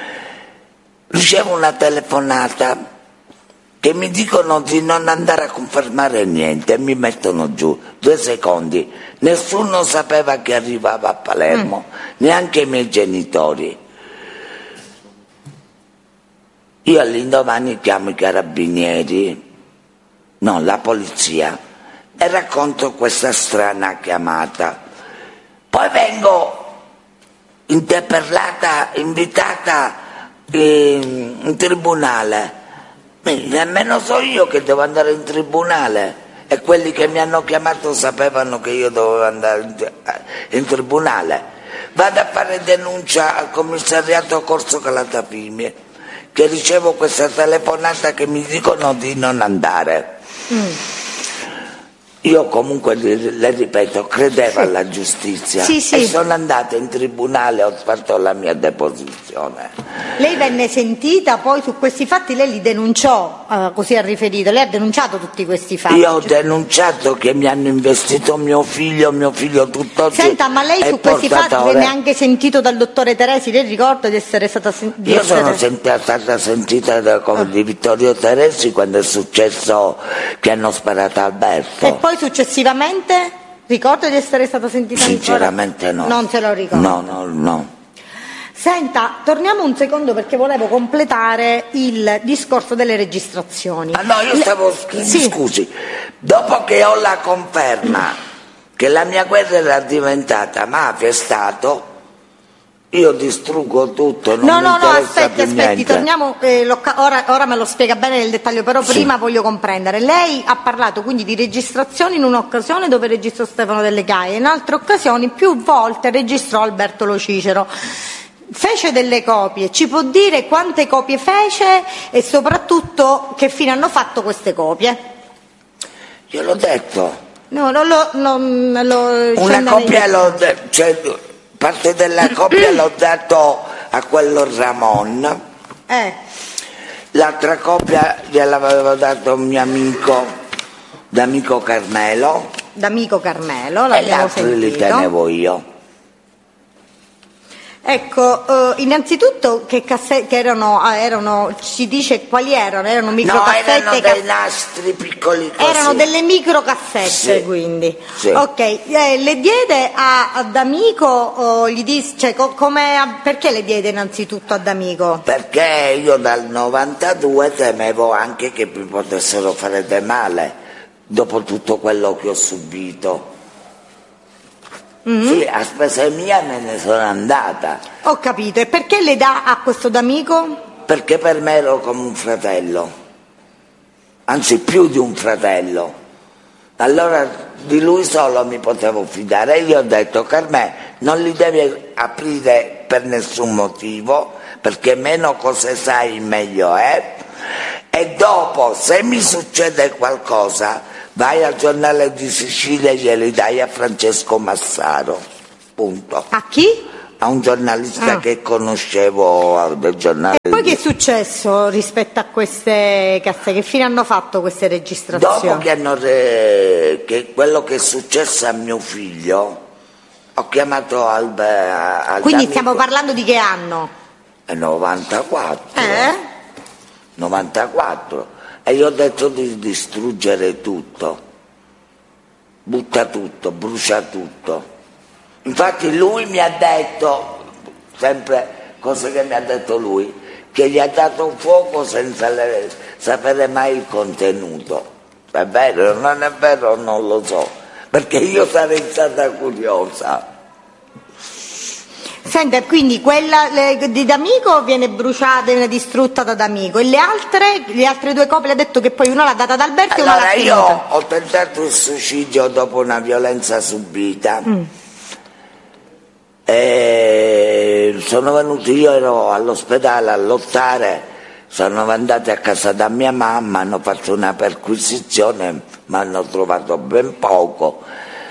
B: ricevo una telefonata che mi dicono di non andare a confermare niente e mi mettono giù. Due secondi, nessuno sapeva che arrivava a Palermo, mm. neanche i miei genitori. Io all'indomani chiamo i carabinieri, no, la polizia, e racconto questa strana chiamata. Poi vengo interpellata, invitata in, in tribunale. Nemmeno so io che devo andare in tribunale, e quelli che mi hanno chiamato sapevano che io dovevo andare in, in tribunale. Vado a fare denuncia al commissariato Corso Calatapimi, che ricevo questa telefonata che mi dicono di non andare. Mm. Io comunque, le ripeto, credevo alla giustizia,
A: sì, sì.
B: e sono andata in tribunale, ho fatto la mia deposizione.
A: Lei venne sentita poi su questi fatti, lei li denunciò, eh, così ha riferito, lei ha denunciato tutti questi fatti.
B: Io ho denunciato che mi hanno investito mio figlio, mio figlio tutt'oggi.
A: Senta, ma lei
B: è
A: su questi fatti
B: portatore.
A: venne anche sentito dal dottore Teresi, lei ricorda di essere stata sentita?
B: Io sono sentita, stata sentita da, oh. di Vittorio Teresi quando è successo che hanno sparato a Alberto.
A: E poi successivamente ricorda di essere stata sentita ancora?
B: Sinceramente no.
A: Non se lo ricordo.
B: No, no, no.
A: Senta, torniamo un secondo perché volevo completare il discorso delle registrazioni.
B: Ah no, io stavo,
A: Le...
B: sì. scusi, dopo che ho la conferma che la mia guerra era diventata mafia e Stato, io distruggo tutto, non
A: no,
B: mi
A: no, no,
B: interessa
A: aspetti,
B: più
A: aspetti,
B: niente.
A: torniamo, eh, ora, ora me lo spiega bene nel dettaglio, però
B: sì.
A: prima voglio comprendere. Lei ha parlato quindi di registrazioni in un'occasione dove registrò Stefano Delle Chiaie, in altre occasioni più volte registrò Alberto Lo Cicero. Fece delle copie, ci può dire quante copie fece e soprattutto che fine hanno fatto queste copie?
B: Io l'ho detto.
A: No, non lo... Non, lo
B: Una copia l'ho detto, cioè, parte della copia l'ho dato a quello Ramon,
A: eh.
B: l'altra copia gliel'avevo dato a un mio amico, d'amico Carmelo,
A: D'amico Carmelo,
B: e
A: l'abbiamo
B: l'altro li
A: sentito.
B: tenevo io.
A: Ecco, uh, innanzitutto che cassette che erano, ah, erano, ci dice quali erano? Erano microcassette?
B: No, erano dei nastri piccoli così.
A: Erano delle microcassette,
B: sì.
A: quindi.
B: Sì.
A: Ok, eh, le diede a, ad Amico, o gli dis, cioè, co, come, perché le diede innanzitutto ad Amico?
B: Perché io dal novantadue temevo anche che mi potessero fare del male, dopo tutto quello che ho subito. Mm-hmm. Sì, a spese mia me ne sono andata.
A: Ho capito, e perché le dà a questo d'Amico?
B: Perché per me ero come un fratello, anzi più di un fratello. Allora di lui solo mi potevo fidare e gli ho detto: Carmè, non li devi aprire per nessun motivo, perché meno cose sai meglio è, e dopo se mi succede qualcosa vai al Giornale di Sicilia e glieli dai a Francesco Massaro, punto.
A: A chi?
B: A un giornalista ah. che conoscevo del giornale.
A: E poi
B: di...
A: che è successo rispetto a queste casse? Che fine hanno fatto queste registrazioni?
B: Dopo che hanno re... che quello che è successo a mio figlio, ho chiamato al... al
A: Quindi
B: amico...
A: stiamo parlando di che anno?
B: È novantaquattro.
A: Eh?
B: novantaquattro. E gli ho detto di distruggere tutto, butta tutto, brucia tutto. Infatti lui mi ha detto, sempre cose che mi ha detto lui, che gli ha dato fuoco senza le, sapere mai il contenuto. È vero, non è vero, non lo so, perché io sarei stata curiosa.
A: Senta, quindi quella le, di D'Amico viene bruciata, viene distrutta da D'Amico, e le altre, le altre due copie, ha detto che poi una l'ha data ad Alberto
B: allora,
A: e una l'ha tenuta.
B: Io ho tentato il suicidio dopo una violenza subita. Mm. E sono venuti, io ero all'ospedale a lottare, sono andati a casa da mia mamma, hanno fatto una perquisizione, ma hanno trovato ben poco.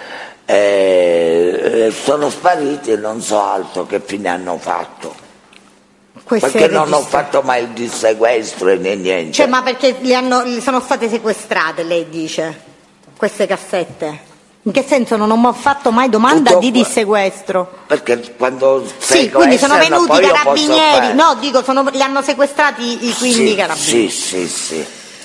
B: E sono spariti e non so altro che fine hanno fatto. Queste perché non ho fatto mai il dissequestro né niente.
A: Cioè, ma perché le, hanno, le sono state sequestrate, lei dice, queste cassette? In che senso non ho fatto mai domanda Tutto di dissequestro?
B: Perché quando
A: sì, quindi sono venuti i carabinieri, no, dico, sono, li hanno sequestrati i quindi
B: sì,
A: carabinieri.
B: Sì, sì, sì.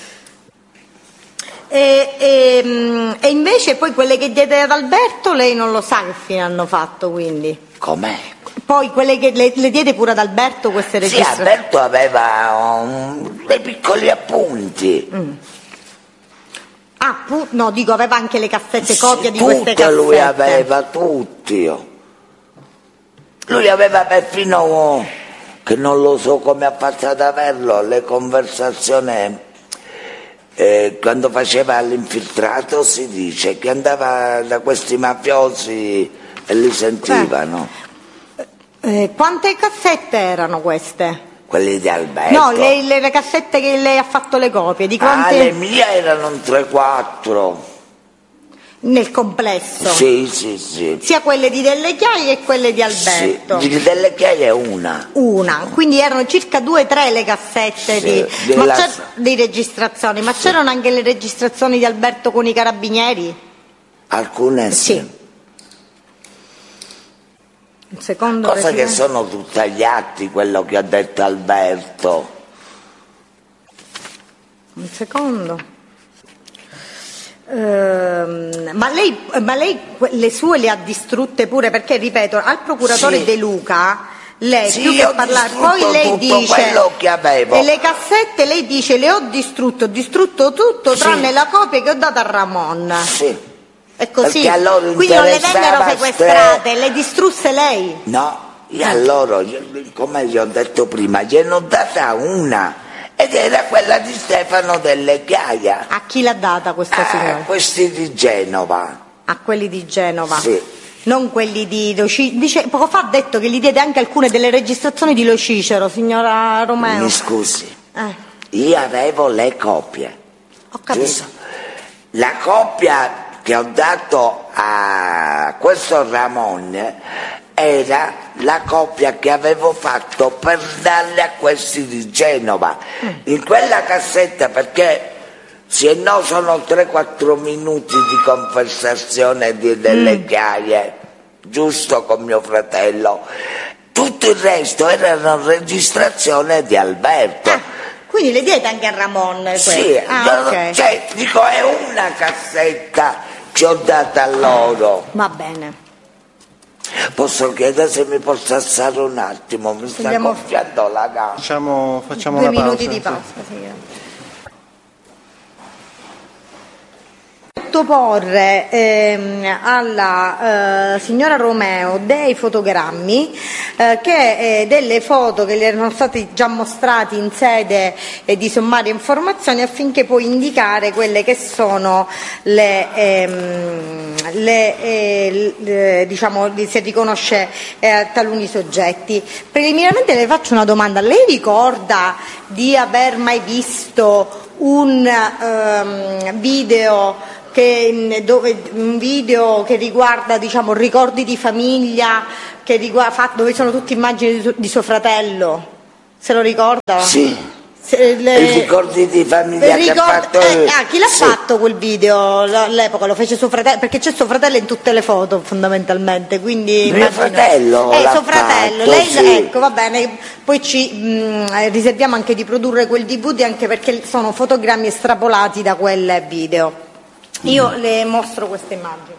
A: E, e, e invece poi quelle che diede ad Alberto lei non lo sa che fine hanno fatto, quindi.
B: Com'è?
A: Poi quelle che le, le diede pure ad Alberto queste registrazioni?
B: Sì, Alberto aveva um, dei piccoli appunti. Mm.
A: Ah, pu- no, dico, aveva anche le cassette, copia sì, di queste cassette.
B: Lui aveva tutti. Lui aveva perfino, che non lo so come ha fatto ad averlo, le conversazioni. Eh, quando faceva l'infiltrato si dice che andava da questi mafiosi e li sentivano.
A: Eh, eh, quante cassette erano queste?
B: Quelli di Alberto.
A: No, le, le, le cassette che lei ha fatto le copie. Di quante...
B: Ah, le mie erano tre quattro.
A: Nel complesso?
B: Sì, sì, sì.
A: Sia quelle di Delle Chiaie che quelle di Alberto?
B: Sì, di Delle Chiaie una.
A: Una, quindi erano circa due o tre le cassette sì, di,
B: della...
A: ma di registrazioni, ma sì. C'erano anche le registrazioni di Alberto con i carabinieri?
B: Alcune sì. sì.
A: Un secondo,
B: Cosa
A: Presidente.
B: Che sono tutti agli atti, quello che ha detto Alberto.
A: Un secondo. Uh, ma, lei, ma lei le sue le ha distrutte pure, perché ripeto, al procuratore
B: sì.
A: De Luca lei
B: sì,
A: più che parlare, poi lei dice
B: che avevo.
A: E le cassette lei dice le ho distrutte, ho distrutto tutto sì. tranne la copia che ho dato a Ramon.
B: Sì.
A: È così.
B: Allora
A: quindi non le vennero sequestrate, ste... le distrusse lei?
B: No, io a loro, come gli ho detto prima, gli hanno data una. Ed era quella di Stefano Delle Chiaie.
A: A chi l'ha data questa signora?
B: A questi di Genova.
A: A quelli di Genova?
B: Sì.
A: Non quelli di Lo Cicero. Dice, poco fa ha detto che gli diede anche alcune delle registrazioni di Lo Cicero, signora Romeo.
B: Mi scusi,
A: eh.
B: io avevo le copie.
A: Ho capito.
B: Giusto? La copia che ho dato a questo Ramon era la copia che avevo fatto per darle a questi di Genova. Mm. In quella cassetta, perché se no sono tre quattro minuti di conversazione di Delle mm. Chiaie, giusto, con mio fratello, Tutto il resto erano registrazioni di Alberto.
A: Ah, quindi le diete anche a Ramon?
B: Sì,
A: ah,
B: no,
A: okay.
B: Cioè, dico, è una cassetta che ho data a loro.
A: Va bene.
B: Posso chiedere se mi posso alzare un attimo? Mi sta
A: Andiamo...
B: gonfiando la gamba.
D: Facciamo, facciamo
A: Due
D: una pausa.
A: minuti di pausa, sì. Sì. Sottoporre ehm, alla eh, signora Romeo dei fotogrammi, eh, che, eh, delle foto che le erano state già mostrate in sede eh, di sommaria informazioni, affinché poi indicare quelle che sono le, ehm, le, eh, le diciamo, si riconosce eh, taluni soggetti. Preliminarmente le faccio una domanda: lei ricorda di aver mai visto un ehm, video Che, dove, un video che riguarda, diciamo, ricordi di famiglia, che riguarda, dove sono tutte immagini di, di suo fratello? Se lo ricorda?
B: Sì.
A: Se, le,
B: I ricordi di famiglia
A: ricordi,
B: che ha fatto...
A: eh, ah, chi l'ha
B: sì.
A: fatto quel video all'epoca? Lo fece suo fratello? Perché c'è suo fratello in tutte le foto, fondamentalmente, quindi
B: mio
A: immagino,
B: fratello
A: eh,
B: l'ha
A: suo fratello,
B: fatto,
A: lei,
B: sì.
A: Ecco, va bene, poi ci mh, riserviamo anche di produrre quel D V D, anche perché sono fotogrammi estrapolati da quel video. Io le mostro queste immagini.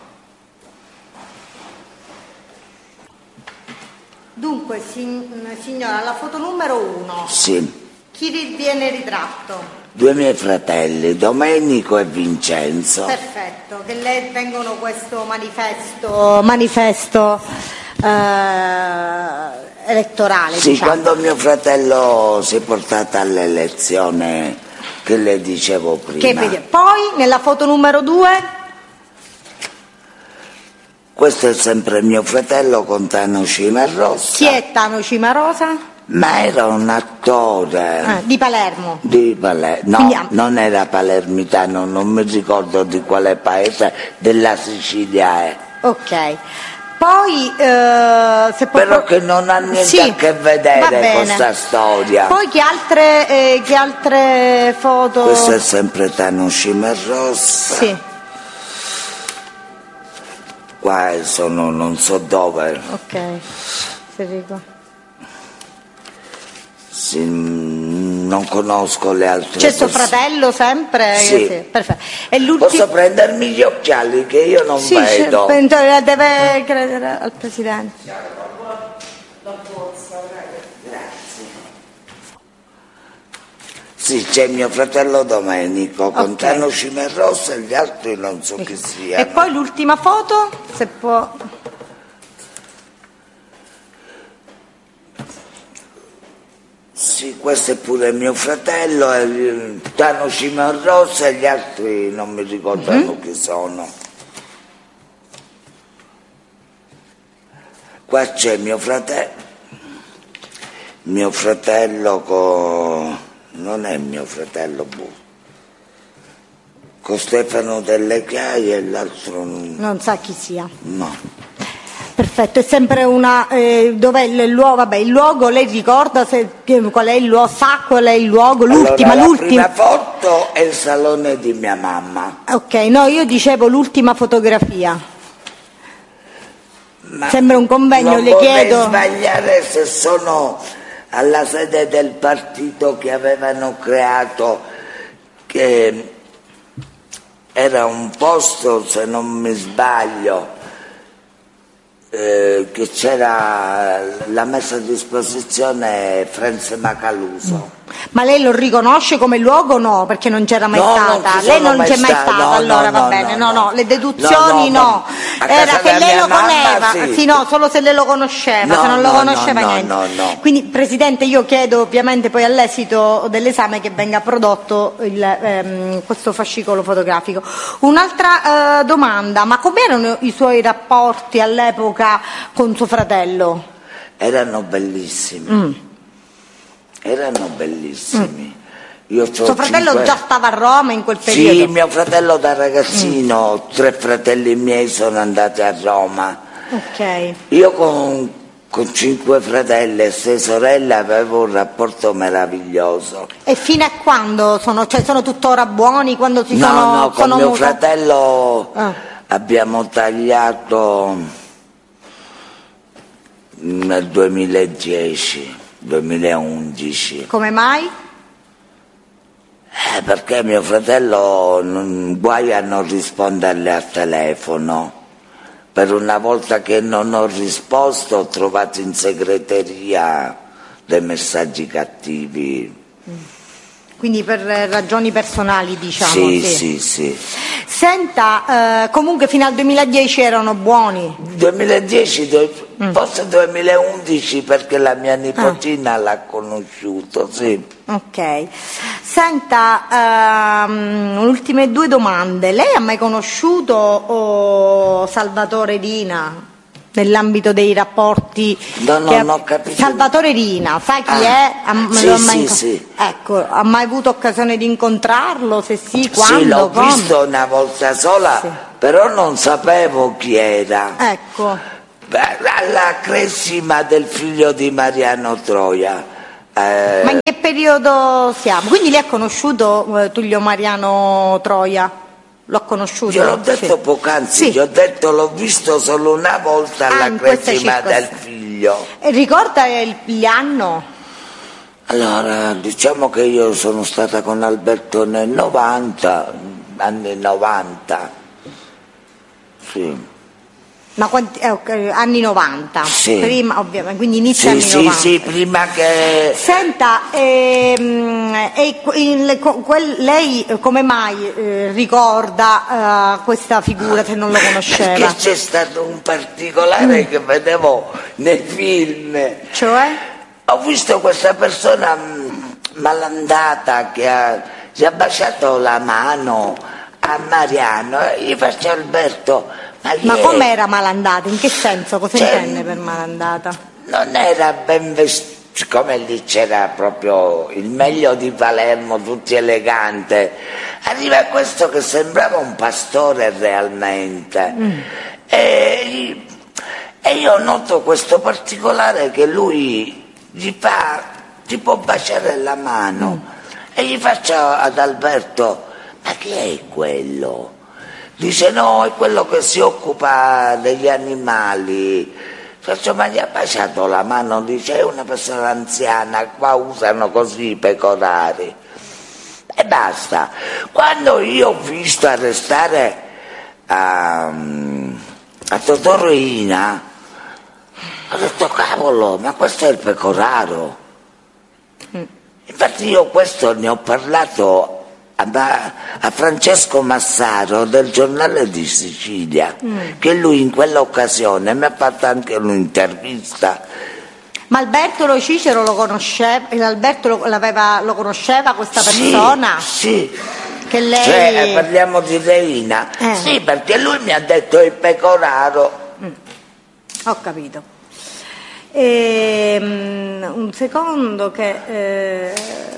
A: Dunque, signora, la foto numero uno.
B: Sì.
A: Chi viene ritratto?
B: Due miei fratelli, Domenico e Vincenzo.
A: Perfetto, che le vengono questo manifesto, manifesto eh, elettorale.
B: Sì,
A: diciamo.
B: Quando mio fratello si è portato all'elezione, che le dicevo prima.
A: Che, poi nella foto numero due?
B: Questo è sempre mio fratello con Tano Cimarosa.
A: Chi è Tano Cimarosa?
B: Ma era un attore.
A: Ah, di Palermo.
B: Di Palermo. No,
A: Quindi,
B: non era palermitano, non mi ricordo di quale paese, della Sicilia è.
A: Ok. Poi, eh, se
B: Però
A: può...
B: che non ha niente
A: sì,
B: a che vedere con questa storia.
A: Poi che altre, eh, che altre foto?
B: Questo è sempre Tano Cimarosa.
A: Sì.
B: Qua sono non so dove.
A: Ok, Federico.
B: Sì, non conosco le altre.
A: C'è suo
B: persone.
A: fratello sempre?
B: Sì.
A: Sì, perfetto. E
B: Posso prendermi gli occhiali che io non
A: sì,
B: vedo?
A: Sì, deve credere al Presidente.
B: Grazie. Sì, c'è mio fratello Domenico con
A: Ok.
B: Tano Cimarosa e gli altri non so chi sia.
A: E poi l'ultima foto, se può...
B: Sì, questo è pure mio fratello, è Tano Cimarosa e gli altri non mi ricordano mm-hmm. chi sono. Qua c'è mio fratello, mio fratello con... non è mio fratello, boh. Con Stefano Delle Chiaie e l'altro non...
A: Non sa chi sia.
B: No.
A: Perfetto, è sempre una... Eh, dov'è il luogo? Vabbè, il luogo, lei ricorda se, qual è il luogo? Sa qual è il luogo? L'ultima,
B: allora,
A: l'ultima...
B: La prima foto è il salone di mia mamma.
A: Ok, no, io dicevo l'ultima fotografia.
B: Ma
A: sembra un convegno, le chiedo...
B: Non vorrei sbagliare se sono alla sede del partito che avevano creato, che era un posto, se non mi sbaglio, eh, che c'era la messa a disposizione Frenze Macaluso.
A: Ma lei lo riconosce come luogo o no? Perché non c'era mai
B: no,
A: stata.
B: Non
A: lei non
B: mai
A: c'è mai stata,
B: no,
A: allora
B: no,
A: va
B: no,
A: bene. No,
B: no,
A: no,
B: no.
A: le deduzioni
B: no.
A: no.
B: no.
A: Era che lei lo
B: mamma,
A: conosceva,
B: sì.
A: sì, no, solo se lei lo conosceva,
B: no,
A: se non lo
B: no,
A: conosceva
B: no,
A: niente.
B: No, no.
A: Quindi, Presidente, io chiedo ovviamente poi all'esito dell'esame che venga prodotto il, ehm, questo fascicolo fotografico. Un'altra eh, domanda, ma com'erano i suoi rapporti all'epoca con suo fratello?
B: Erano bellissimi.
A: Mm.
B: Erano bellissimi. Mm. Io
A: Suo fratello
B: cinque...
A: già stava a Roma in quel periodo?
B: Sì, mio fratello da ragazzino, mm. tre fratelli miei sono andati a Roma.
A: Ok.
B: Io con, con cinque fratelli e sei sorelle avevo un rapporto meraviglioso.
A: E fino a quando sono? Cioè sono tuttora buoni? Quando si
B: no,
A: sono,
B: no, con
A: sono
B: mio
A: muta...
B: fratello
A: ah.
B: abbiamo tagliato nel duemiladieci, duemilaundici.
A: Come mai?
B: Eh, perché mio fratello non, guai a non risponderle al telefono. Per una volta che non ho risposto ho trovato in segreteria dei messaggi cattivi.
A: Quindi per ragioni personali, diciamo.
B: Sì,
A: sì,
B: sì, sì.
A: Senta, eh, comunque fino al duemiladieci erano buoni.
B: duemiladieci, mm. forse duemilaundici, perché la mia nipotina ah. l'ha conosciuto, sì.
A: Ok. Senta, ehm, ultime due domande. Lei ha mai conosciuto oh, Salvatore Rina? Nell'ambito dei rapporti,
B: no, no, non ho capito.
A: Salvatore Rina, sai chi
B: ah,
A: è? Ha,
B: sì,
A: l'ho mai
B: sì,
A: inco-
B: sì.
A: Ecco, ha mai avuto occasione di incontrarlo? Se sì, quando?
B: Sì, l'ho
A: come?
B: visto una volta sola, sì. Però non sapevo chi era.
A: Ecco.
B: La cresima del figlio di Mariano Troia. Eh...
A: Ma in che periodo siamo? Quindi lei ha conosciuto eh, Tullio Mariano Troia? L'ho conosciuto?
B: Gliel'ho detto
A: sì.
B: poc'anzi,
A: sì.
B: gli ho detto l'ho visto solo una volta alla
A: ah,
B: cresima del figlio.
A: E ricorda il, gli anno?
B: Allora, diciamo che io sono stata con Alberto nel novanta, anni novanta, sì.
A: Ma quanti, eh, okay, anni novanta,
B: sì.
A: Prima ovviamente, quindi inizio
B: sì,
A: anni
B: sì,
A: novanta.
B: Sì, prima che...
A: Senta, ehm, e il, quel, lei come mai eh, ricorda eh, questa figura se non lo conosceva?
B: Perché c'è stato un particolare mm. che vedevo nei film.
A: Cioè?
B: Ho visto questa persona malandata che ha, gli ha baciato la mano a Mariano e gli faccio Alberto... Ma,
A: Ma com'era malandata? In che senso? Cosa cioè, intende per malandata?
B: Non era ben vestita, siccome lì c'era proprio il meglio di Palermo, tutti elegante. Arriva questo che sembrava un pastore realmente. Mm. E, e io noto questo particolare che lui gli fa, ti può baciare la mano. Mm. E gli faccio ad Alberto, ma chi è quello? Dice no, è quello che si occupa degli animali. Faccio, ma gli ha baciato la mano? Dice, è una persona anziana, qua usano così i pecorari. E basta. Quando io ho visto arrestare a, a Totò Riina, ho detto, cavolo, ma questo è il pecoraro. Mm. Infatti io questo ne ho parlato a Francesco Massaro del Giornale di Sicilia, mm. che lui in quell'occasione mi ha fatto anche un'intervista.
A: Ma Alberto Lo Cicero lo conosceva? Alberto lo, l'aveva, lo conosceva questa persona?
B: Sì, sì.
A: Che lei...
B: Cioè, parliamo di Reina. Eh. Sì, perché lui mi ha detto il pecoraro.
A: Mm. Ho capito. E, um, un secondo che... Eh...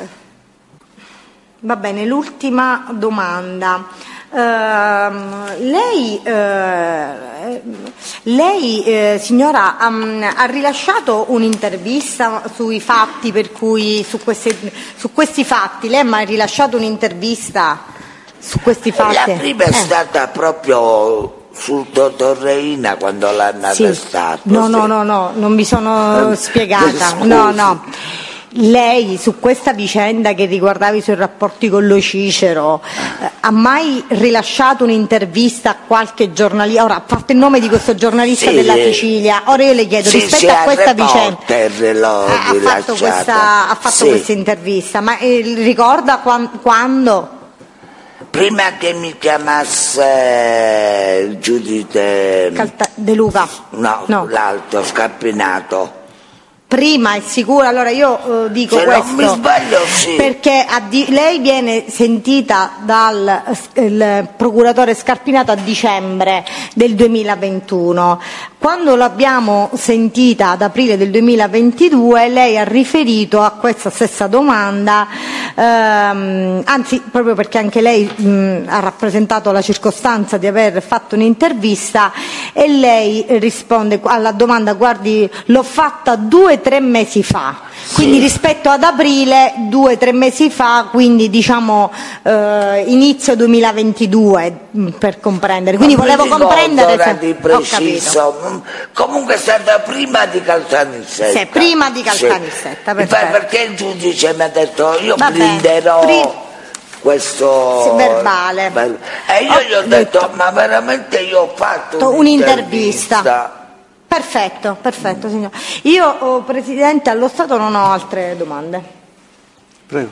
A: Va bene, l'ultima domanda. Uh, lei, uh, lei uh, signora, um, ha rilasciato un'intervista sui fatti per cui, su, queste, su questi fatti, lei ha mai rilasciato un'intervista su questi fatti?
B: La prima è eh. stata proprio sul Totò Riina quando l'hanno
A: sì.
B: arrestato.
A: No,
B: sì.
A: no, no, no, non mi sono eh, spiegata.
B: Scusi.
A: No, no. Lei su questa vicenda che riguardava i suoi rapporti con Lo Cicero eh, ha mai rilasciato un'intervista a qualche giornalista? Ora, a parte il nome di questo giornalista sì, della Sicilia, ora io le chiedo
B: sì,
A: rispetto
B: sì,
A: a questa vicenda
B: l'ho
A: ha, ha fatto questa, ha fatto
B: sì.
A: questa intervista, ma eh, ricorda qua, quando?
B: Prima che mi chiamasse il giudice
A: Calta- De Luca?
B: No, no, l'altro Scarpinato.
A: Prima è sicura, allora io eh, dico
B: Se
A: questo
B: non mi sbaglio, sì.
A: perché a di- lei viene sentita dal il procuratore Scarpinato a dicembre del duemilaventuno. Quando l'abbiamo sentita ad aprile del duemilaventidue lei ha riferito a questa stessa domanda ehm, anzi proprio perché anche lei mh, ha rappresentato la circostanza di aver fatto un'intervista, e lei risponde alla domanda: guardi, l'ho fatta due o tre mesi fa, quindi rispetto ad aprile due o tre mesi fa, quindi diciamo eh, inizio duemilaventidue, per comprendere, quindi
B: non
A: volevo comprendere
B: ora
A: se...
B: di preciso, comunque è stata prima di Caltanissetta.
A: Sì, prima di Caltanissetta,
B: sì.
A: perfetto.
B: Perché il giudice mi ha detto io
A: Va bene.
B: blinderò
A: Pri-
B: questo
A: sì, verbale,
B: e io
A: ho
B: gli ho detto, detto ma veramente io ho fatto
A: un'intervista,
B: un'intervista.
A: Perfetto, perfetto signor. Io, oh, Presidente, allo Stato non ho altre domande.
D: Prego.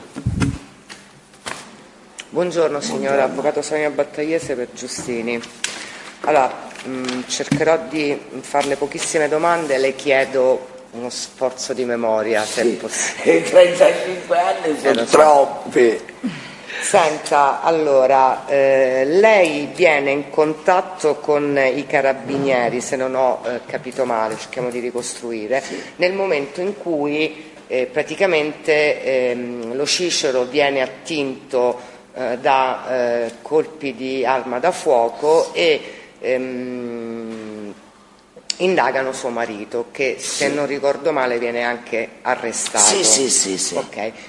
C: Buongiorno signora,
B: Buongiorno.
C: Avvocato Sonia Battagliese per Giustini. Allora, mh, cercherò di farle pochissime domande, le chiedo uno sforzo di memoria, se
B: Sì,
C: è possibile.
B: i trentacinque anni sono
C: Eh, so.
B: troppi.
C: Senta, allora, eh, lei viene in contatto con i carabinieri, se non ho eh, capito male, cerchiamo di ricostruire, sì. nel momento in cui eh, praticamente ehm, lo Cicero viene attinto eh, da eh, colpi di arma da fuoco e ehm, indagano suo marito, che se
B: sì.
C: non ricordo male viene anche arrestato.
B: Sì, sì, sì, sì.
C: Ok,